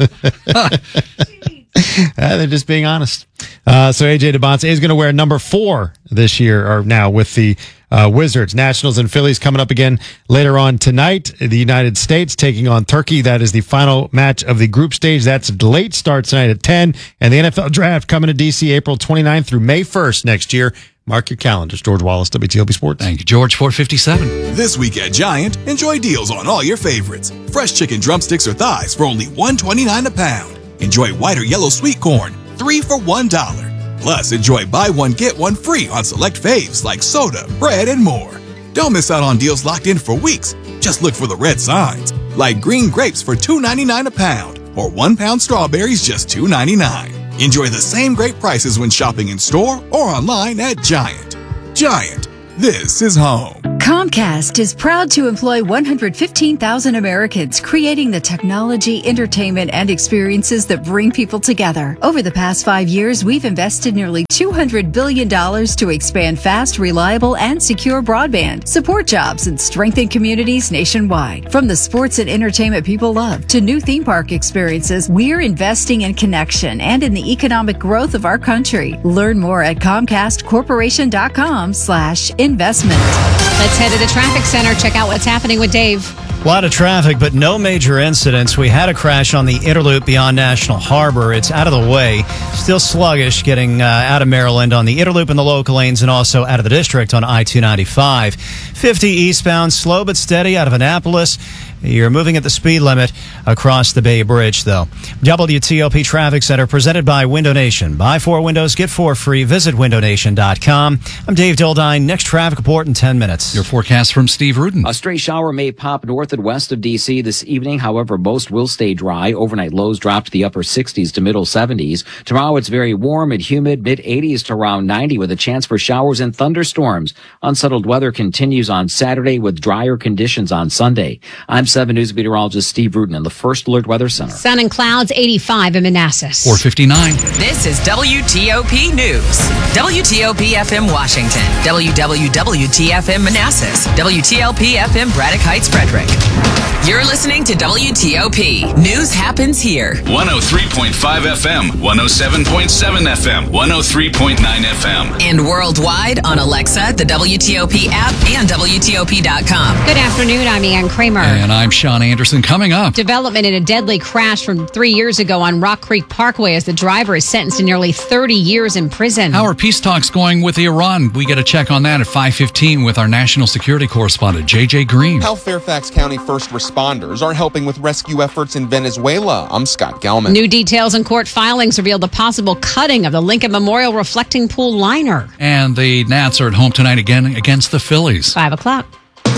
Speaker 18: Uh, they're just being honest. Uh, so A J DeBonce is going to wear number four this year, or now with the uh, Wizards. Nationals and Phillies coming up again later on tonight. The United States taking on Turkey. That is the final match of the group stage. That's late start tonight at ten. And the N F L draft coming to D C April twenty-ninth through May first next year. Mark your calendars. George Wallace, W T O P Sports.
Speaker 2: Thank you, George. four fifty-seven.
Speaker 33: This week at Giant, enjoy deals on all your favorites. Fresh chicken drumsticks or thighs for only one twenty-nine a pound. Enjoy white or yellow sweet corn, three for one dollar. Plus, enjoy buy one, get one free on select faves like soda, bread, and more. Don't miss out on deals locked in for weeks. Just look for the red signs, like green grapes for two ninety-nine a pound, or one pound strawberries just two ninety-nine. Enjoy the same great prices when shopping in store or online at Giant. Giant, this is home.
Speaker 8: Comcast is proud to employ one hundred fifteen thousand Americans, creating the technology, entertainment, and experiences that bring people together. Over the past five years, we've invested nearly two hundred billion dollars to expand fast, reliable, and secure broadband, support jobs, and strengthen communities nationwide. From the sports and entertainment people love to new theme park experiences, we're investing in connection and in the economic growth of our country. Learn more at Comcast Corporation dot com slash investment.
Speaker 3: Let's head to the traffic center. Check out what's happening with Dave.
Speaker 22: A lot of traffic, but no major incidents. We had a crash on the Interloop beyond National Harbor. It's out of the way. Still sluggish getting uh, out of Maryland on the Interloop in the local lanes and also out of the district on I two ninety-five. fifty eastbound, slow but steady out of Annapolis. You're moving at the speed limit across the Bay Bridge, though. W T O P Traffic Center presented by Window Nation. Buy four windows, get four free. Visit window nation dot com. I'm Dave Dildine. Next traffic report in ten minutes.
Speaker 2: Your forecast from Steve Rudin.
Speaker 10: A stray shower may pop north and west of D C this evening. However, most will stay dry. Overnight lows drop to the upper sixties to middle seventies. Tomorrow it's very warm and humid, mid eighties to around ninety with a chance for showers and thunderstorms. Unsettled weather continues on Saturday with drier conditions on Sunday. I'm seven News meteorologist Steve Rudin in the First Alert Weather Center.
Speaker 3: Sun and clouds, eighty-five in Manassas.
Speaker 2: four fifty-nine.
Speaker 9: This is W T O P News. W T O P F M Washington. W W W T F M Manassas. W T L P F M Braddock Heights Frederick. You're listening to W T O P. News happens here.
Speaker 6: one oh three point five F M, one oh seven point seven F M, one oh three point nine F M.
Speaker 9: And worldwide on Alexa, the W T O P app, and W T O P dot com.
Speaker 3: Good afternoon. I'm Ann Kramer.
Speaker 2: And I'm Sean Anderson. Coming up,
Speaker 3: Development in a deadly crash from three years ago on Rock Creek Parkway as the driver is sentenced to nearly thirty years in prison.
Speaker 2: how are peace talks going with Iran? We get a check on that at five fifteen with our national security correspondent, J J Green.
Speaker 11: How Fairfax County first responders are helping with rescue efforts in Venezuela. I'm Scott Gelman.
Speaker 3: New details in court filings reveal the possible cutting of the Lincoln Memorial reflecting pool liner.
Speaker 2: And the Nats are at home tonight again against the Phillies.
Speaker 3: Five o'clock.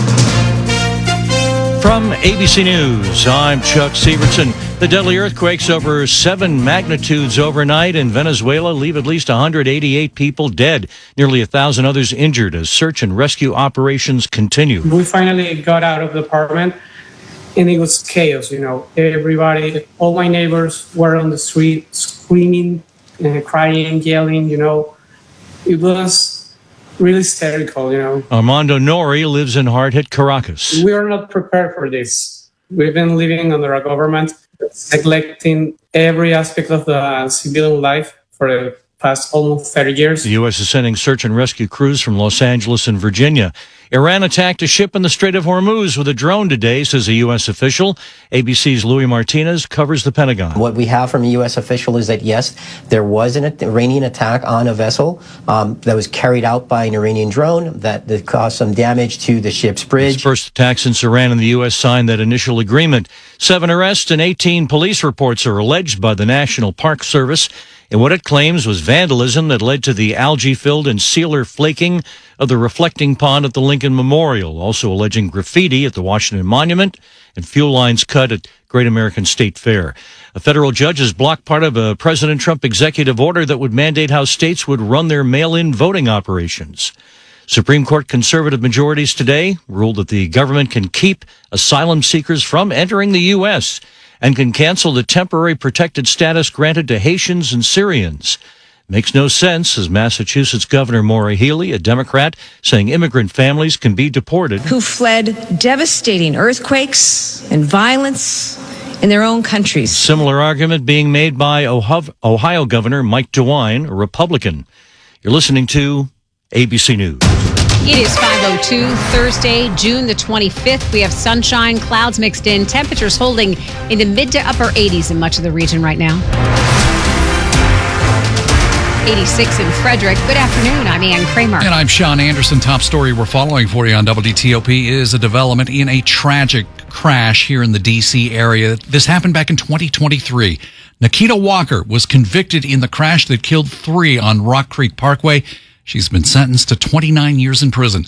Speaker 12: From A B C News, I'm Chuck Severson. The deadly earthquakes over seven magnitudes overnight in Venezuela leave at least one hundred eighty-eight people dead, nearly one thousand others injured as search and rescue operations continue.
Speaker 16: We finally got out of the apartment and it was chaos, you know. Everybody, all my neighbors were on the street screaming and crying, yelling, you know. It was really hysterical, you know.
Speaker 12: Armando Nori lives in hard-hit Caracas.
Speaker 16: We are not prepared for this. We've been living under a government that's neglecting every aspect of the civilian life for the past almost thirty years.
Speaker 12: The U S is sending search and rescue crews from Los Angeles and Virginia. Iran attacked a ship in the Strait of Hormuz with a drone today, says a U S official. A B C's Louis Martinez covers the Pentagon.
Speaker 17: What we have from a U S official is that, yes, there was an Iranian attack on a vessel um, that was carried out by an Iranian drone that, that caused some damage to the ship's bridge.
Speaker 12: It's first attack since Iran and the U S signed that initial agreement. Seven arrests and eighteen police reports are alleged by the National Park Service. in what it claims was vandalism that led to the algae-filled and sealer flaking of the reflecting pond at the Lincoln Memorial, also alleging graffiti at the Washington Monument and fuel lines cut at Great American State Fair. A federal judge has blocked part of a President Trump executive order that would mandate how states would run their mail-in voting operations. Supreme Court conservative majorities today ruled that the government can keep asylum seekers from entering the U S and can cancel the temporary protected status granted to Haitians and Syrians. Makes no sense, says Massachusetts Governor Maura Healey, a Democrat, saying immigrant families can be deported.
Speaker 4: Who fled devastating earthquakes and violence in their own countries.
Speaker 12: Similar argument being made by Ohio Governor Mike DeWine, a Republican. You're listening to A B C News.
Speaker 3: It is five oh two, Thursday, June the twenty-fifth. We have sunshine, clouds mixed in, temperatures holding in the mid to upper eighties in much of the region right now. eighty-six in Frederick. Good afternoon. I'm Ann Kramer.
Speaker 2: And I'm Sean Anderson. Top story we're following for you on W T O P is a development in a tragic crash here in the D C area. This happened back in twenty twenty-three. Nikita Walker was convicted in the crash that killed three on Rock Creek Parkway. She's been sentenced to twenty-nine years in prison.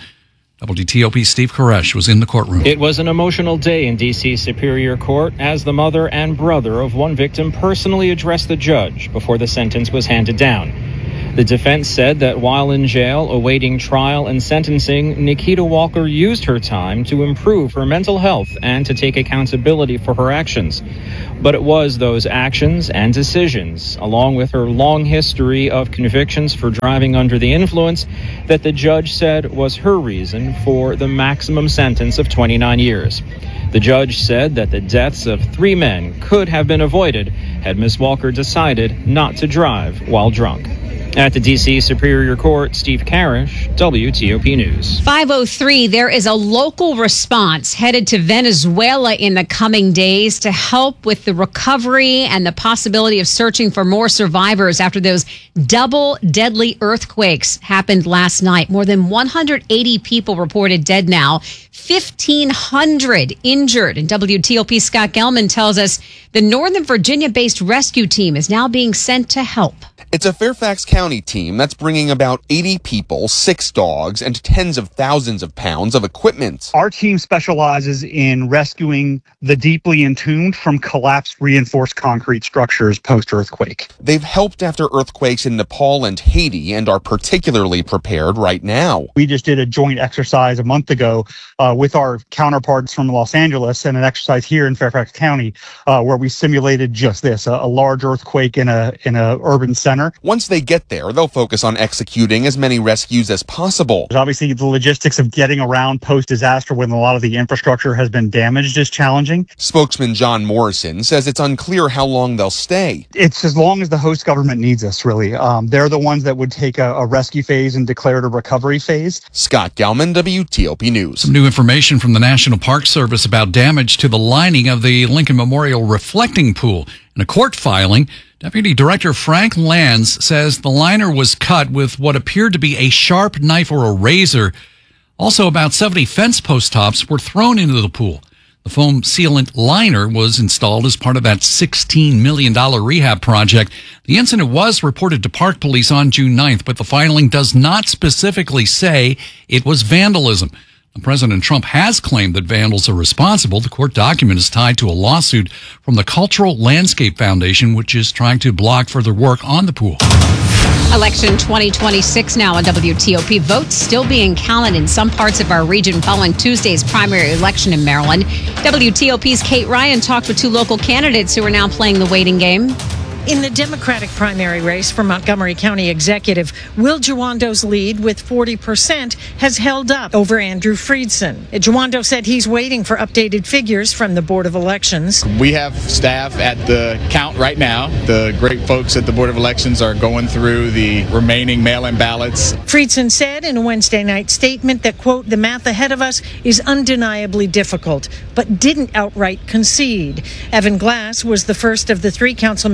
Speaker 2: W T O P's Steve Koresh was in the courtroom.
Speaker 20: It was an emotional day in D C Superior Court as the mother and brother of one victim personally addressed the judge before the sentence was handed down. The defense said that while in jail awaiting trial and sentencing, Nikita Walker used her time to improve her mental health and to take accountability for her actions. But it was those actions and decisions, along with her long history of convictions for driving under the influence, that the judge said was her reason for the maximum sentence of twenty-nine years. The judge said that the deaths of three men could have been avoided had Miz Walker decided not to drive while drunk. At the D C Superior Court, Steve Karish, W T O P News.
Speaker 3: five oh three, there is a local response headed to Venezuela in the coming days to help with the recovery and the possibility of searching for more survivors after those double deadly earthquakes happened last night. More than one hundred eighty people reported dead now, fifteen hundred injured. And W T O P Scott Gelman tells us the Northern Virginia-based rescue team is now being sent to help.
Speaker 11: It's a Fairfax County team that's bringing about eighty people, six dogs, and tens of thousands of pounds of equipment.
Speaker 21: Our team specializes in rescuing the deeply entombed from collapsed reinforced concrete structures post-earthquake.
Speaker 11: They've helped after earthquakes in Nepal and Haiti and are particularly prepared right now.
Speaker 21: We just did a joint exercise a month ago uh, with our counterparts from Los Angeles and an exercise here in Fairfax County uh, where we simulated just this, a, a large earthquake in a in a urban center.
Speaker 11: Once they get there, they'll focus on executing as many rescues as possible.
Speaker 21: Obviously, the logistics of getting around post-disaster when a lot of the infrastructure has been damaged is challenging.
Speaker 11: Spokesman John Morrison says it's unclear how long they'll stay.
Speaker 21: It's as long as the host government needs us, really. Um, they're the ones that would take a, a rescue phase and declare it a recovery phase.
Speaker 11: Scott Gelman, W T O P News.
Speaker 2: Some new information from the National Park Service about damage to the lining of the Lincoln Memorial reflecting pool. In a court filing, Deputy Director Frank Lanz says the liner was cut with what appeared to be a sharp knife or a razor. Also, about seventy fence post tops were thrown into the pool. The foam sealant liner was installed as part of that sixteen million dollars rehab project. The incident was reported to Park Police on June ninth, but the filing does not specifically say it was vandalism. President Trump has claimed that vandals are responsible. The court document is tied to a lawsuit from the Cultural Landscape Foundation, which is trying to block further work on the pool.
Speaker 3: Election twenty twenty-six now on W T O P. Votes still being counted in some parts of our region following Tuesday's primary election in Maryland. W T O P's Kate Ryan talked with two local candidates who are now playing the waiting game.
Speaker 23: In the Democratic primary race for Montgomery County Executive, Will Jawando's lead with forty percent has held up over Andrew Friedson. Jawando said he's waiting for updated figures from the Board of Elections.
Speaker 24: We have staff at the count right now. The great folks at the Board of Elections are going through the remaining mail-in ballots.
Speaker 23: Friedson said in a Wednesday night statement that, quote, the math ahead of us is undeniably difficult, but didn't outright concede. Evan Glass was the first of the three council members in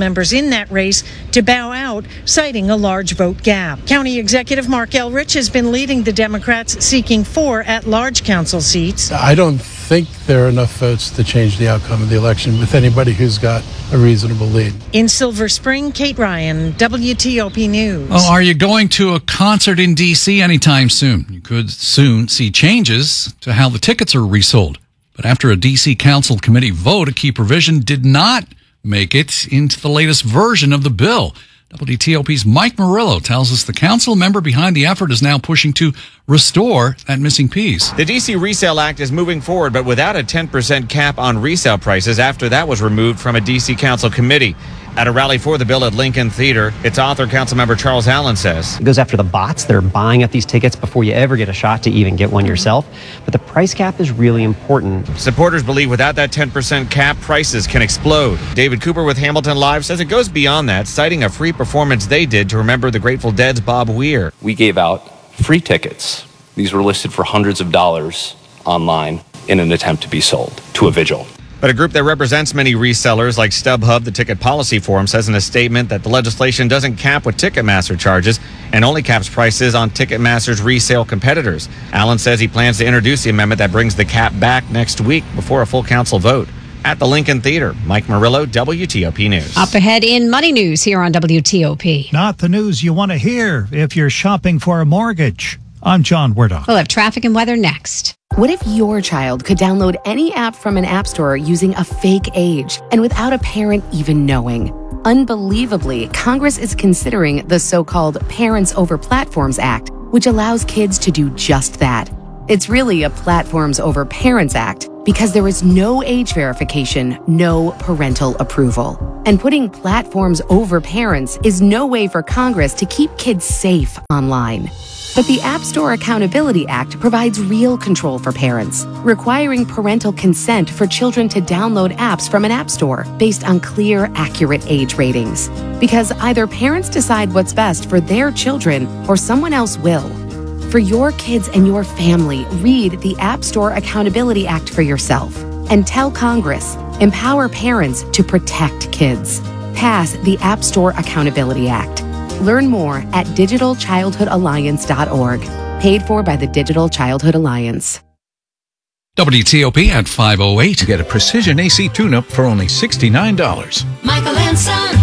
Speaker 23: in that race to bow out, citing a large vote gap. County Executive Mark Elrich has been leading the Democrats, seeking four at-large council seats.
Speaker 5: I don't think there are enough votes to change the outcome of the election with anybody who's got a reasonable lead.
Speaker 23: In Silver Spring, Kate Ryan, W T O P News.
Speaker 2: Well, are you going to a concert in D C anytime soon? You could soon see changes to how the tickets are resold. But after a D C Council Committee vote, a key provision did not make it into the latest version of the bill. W T O P's Mike Murillo tells us the council member behind the effort is now pushing to restore that missing piece.
Speaker 7: The D C Resale Act is moving forward, but without a ten percent cap on resale prices after that was removed from a D C Council committee. At a rally for the bill at Lincoln Theater, its author, Councilmember Charles Allen, says
Speaker 13: it goes after the bots that are buying up these tickets before you ever get a shot to even get one yourself. But the price cap is really important.
Speaker 7: Supporters believe without that ten percent cap, prices can explode. David Cooper with Hamilton Live says it goes beyond that, citing a free performance they did to remember the Grateful Dead's Bob Weir.
Speaker 14: We gave out free tickets. These were listed for hundreds of dollars online in an attempt to be sold to a vigil.
Speaker 7: But a group that represents many resellers like StubHub, the Ticket Policy Forum, says in a statement that the legislation doesn't cap what Ticketmaster charges and only caps prices on Ticketmaster's resale competitors. Allen says he plans to introduce the amendment that brings the cap back next week before a full council vote. At the Lincoln Theater, Mike Murillo, W T O P News.
Speaker 3: Up ahead in Money News here on W T O P.
Speaker 22: Not the news you want to hear if you're shopping for a mortgage. I'm John Werdock.
Speaker 3: We'll have traffic and weather next.
Speaker 15: What if your child could download any app from an app store using a fake age and without a parent even knowing? Unbelievably, Congress is considering the so-called Parents Over Platforms Act, which allows kids to do just that. It's really a Platforms Over Parents Act because there is no age verification, no parental approval. And putting platforms over parents is no way for Congress to keep kids safe online. But the App Store Accountability Act provides real control for parents, requiring parental consent for children to download apps from an app store based on clear, accurate age ratings. Because either parents decide what's best for their children or someone else will. For your kids and your family, read the App Store Accountability Act for yourself and tell Congress, empower parents to protect kids. Pass the App Store Accountability Act. Learn more at digital childhood alliance dot org. Paid for by the Digital Childhood Alliance.
Speaker 2: W T O P at five oh eight.
Speaker 25: Get a precision A C tune-up for only sixty-nine dollars.
Speaker 26: Michael and Son.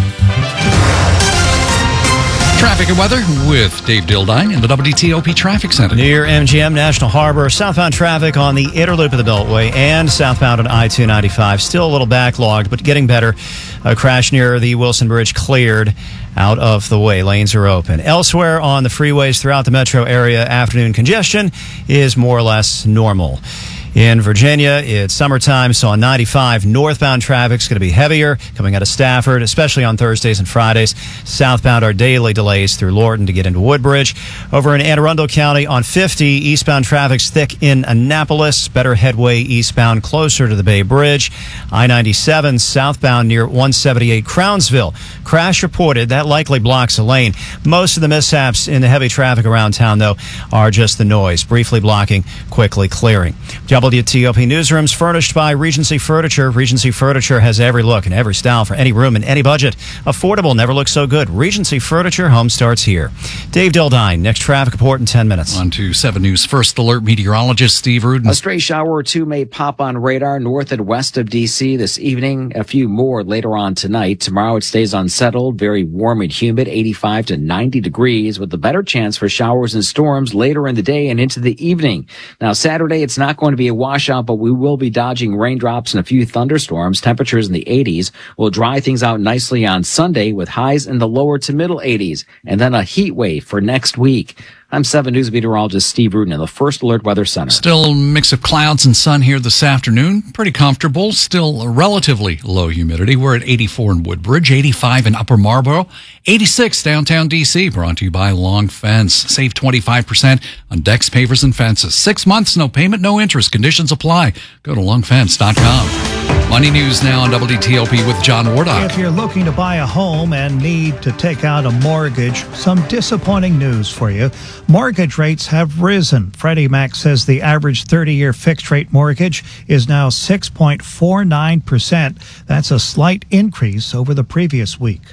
Speaker 2: Traffic and weather with Dave Dildine in the W T O P Traffic Center.
Speaker 22: Near M G M National Harbor, southbound traffic on the inner loop of the Beltway and southbound on I two ninety-five. Still a little backlogged, but getting better. A crash near the Wilson Bridge cleared out of the way. Lanes are open. Elsewhere on the freeways throughout the metro area, afternoon congestion is more or less normal. In Virginia, it's summertime, so on ninety-five, northbound traffic's going to be heavier coming out of Stafford, especially on Thursdays and Fridays. Southbound are daily delays through Lorton to get into Woodbridge. Over in Anne Arundel County, on fifty, eastbound traffic's thick in Annapolis. Better headway eastbound closer to the Bay Bridge. I ninety-seven, southbound near one seventy-eight Crownsville. Crash reported. That likely blocks a lane. Most of the mishaps in the heavy traffic around town, though, are just the noise. Briefly blocking, quickly clearing. W T O P Newsrooms furnished by Regency Furniture. Regency Furniture has every look and every style for any room and any budget. Affordable, never looks so good. Regency Furniture, home starts here. Dave Dildine, next traffic report in ten minutes.
Speaker 2: On to seven News First Alert meteorologist Steve Rudin.
Speaker 10: A stray shower or two may pop on radar north and west of D C this evening. A few more later on tonight. Tomorrow it stays unsettled, very warm and humid, eighty-five to ninety degrees, with a better chance for showers and storms later in the day and into the evening. Now, Saturday, it's not going to be a washout, but we will be dodging raindrops and a few thunderstorms. Temperatures in the eighties will dry things out nicely on Sunday with highs in the lower to middle eighties, and then a heat wave for next week. I'm seven News meteorologist Steve Rudin in the First Alert Weather Center.
Speaker 2: Still a mix of clouds and sun here this afternoon. Pretty comfortable. Still a relatively low humidity. We're at eighty-four in Woodbridge, eighty-five in Upper Marlboro, eighty-six downtown D C. Brought to you by Long Fence. Save twenty-five percent on decks, pavers, and fences. Six months, no payment, no interest. Conditions apply. Go to long fence dot com. Money News now on W T O P with John Wardock.
Speaker 22: If you're looking to buy a home and need to take out a mortgage, some disappointing news for you. Mortgage rates have risen. Freddie Mac says the average thirty-year fixed-rate mortgage is now six point four nine percent. That's a slight increase over the previous week.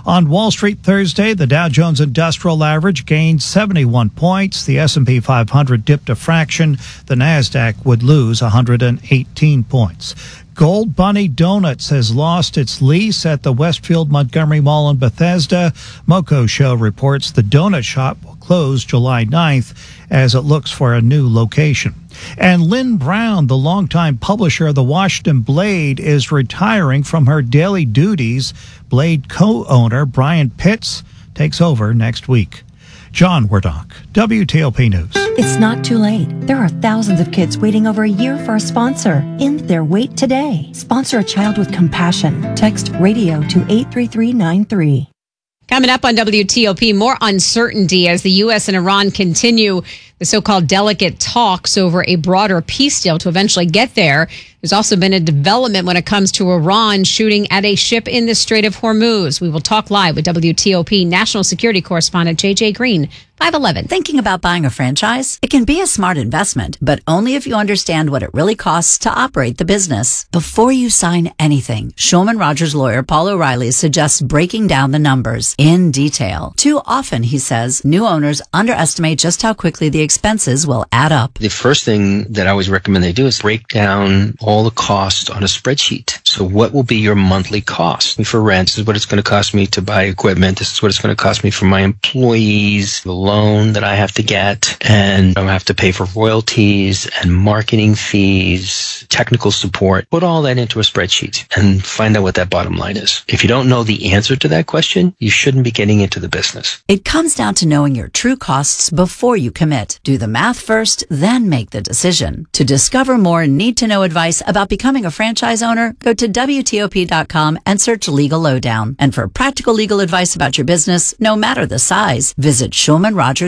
Speaker 22: On Wall Street Thursday, the Dow Jones Industrial Average gained seventy-one points. The S and P five hundred dipped a fraction. The NASDAQ would lose one hundred eighteen points. Gold Bunny Donuts has lost its lease at the Westfield Montgomery Mall in Bethesda. Moco Show reports the donut shop will close July ninth as it looks for a new location. And Lynn Brown, the longtime publisher of the Washington Blade, is retiring from her daily duties. Blade co-owner Brian Pitts takes over next week. John Werdock, W T O P News.
Speaker 1: It's not too late. There are thousands of kids waiting over a year for a sponsor. End their wait today. Sponsor a child with compassion. Text radio to eight three three nine three.
Speaker 3: Coming up on W T O P, more uncertainty as the U S and Iran continue the so-called delicate talks over a broader peace deal to eventually get there. There's also been a development when it comes to Iran shooting at a ship in the Strait of Hormuz. We will talk live with W T O P national security correspondent J J Green, five eleven.
Speaker 6: Thinking about buying a franchise? It can be a smart investment, but only if you understand what it really costs to operate the business. Before you sign anything, Shulman Rogers lawyer Paul O'Reilly suggests breaking down the numbers in detail. Too often, he says, new owners underestimate just how quickly the expenses will add up.
Speaker 8: The first thing that I always recommend they do is break down all the costs on a spreadsheet. So what will be your monthly cost? For rent, this is what it's going to cost me to buy equipment. This is what it's going to cost me for my employees, the loan that I have to get, and I have to pay for royalties and marketing fees, technical support. Put all that into a spreadsheet and find out what that bottom line is. If you don't know the answer to that question, you shouldn't be getting into the business.
Speaker 6: It comes down to knowing your true costs before you commit. Do the math first, then make the decision. To discover more need-to-know advice about becoming a franchise owner, go to W T O P dot com and search Legal Lowdown. And for practical legal advice about your business, no matter the size, visit Shulman Rogers.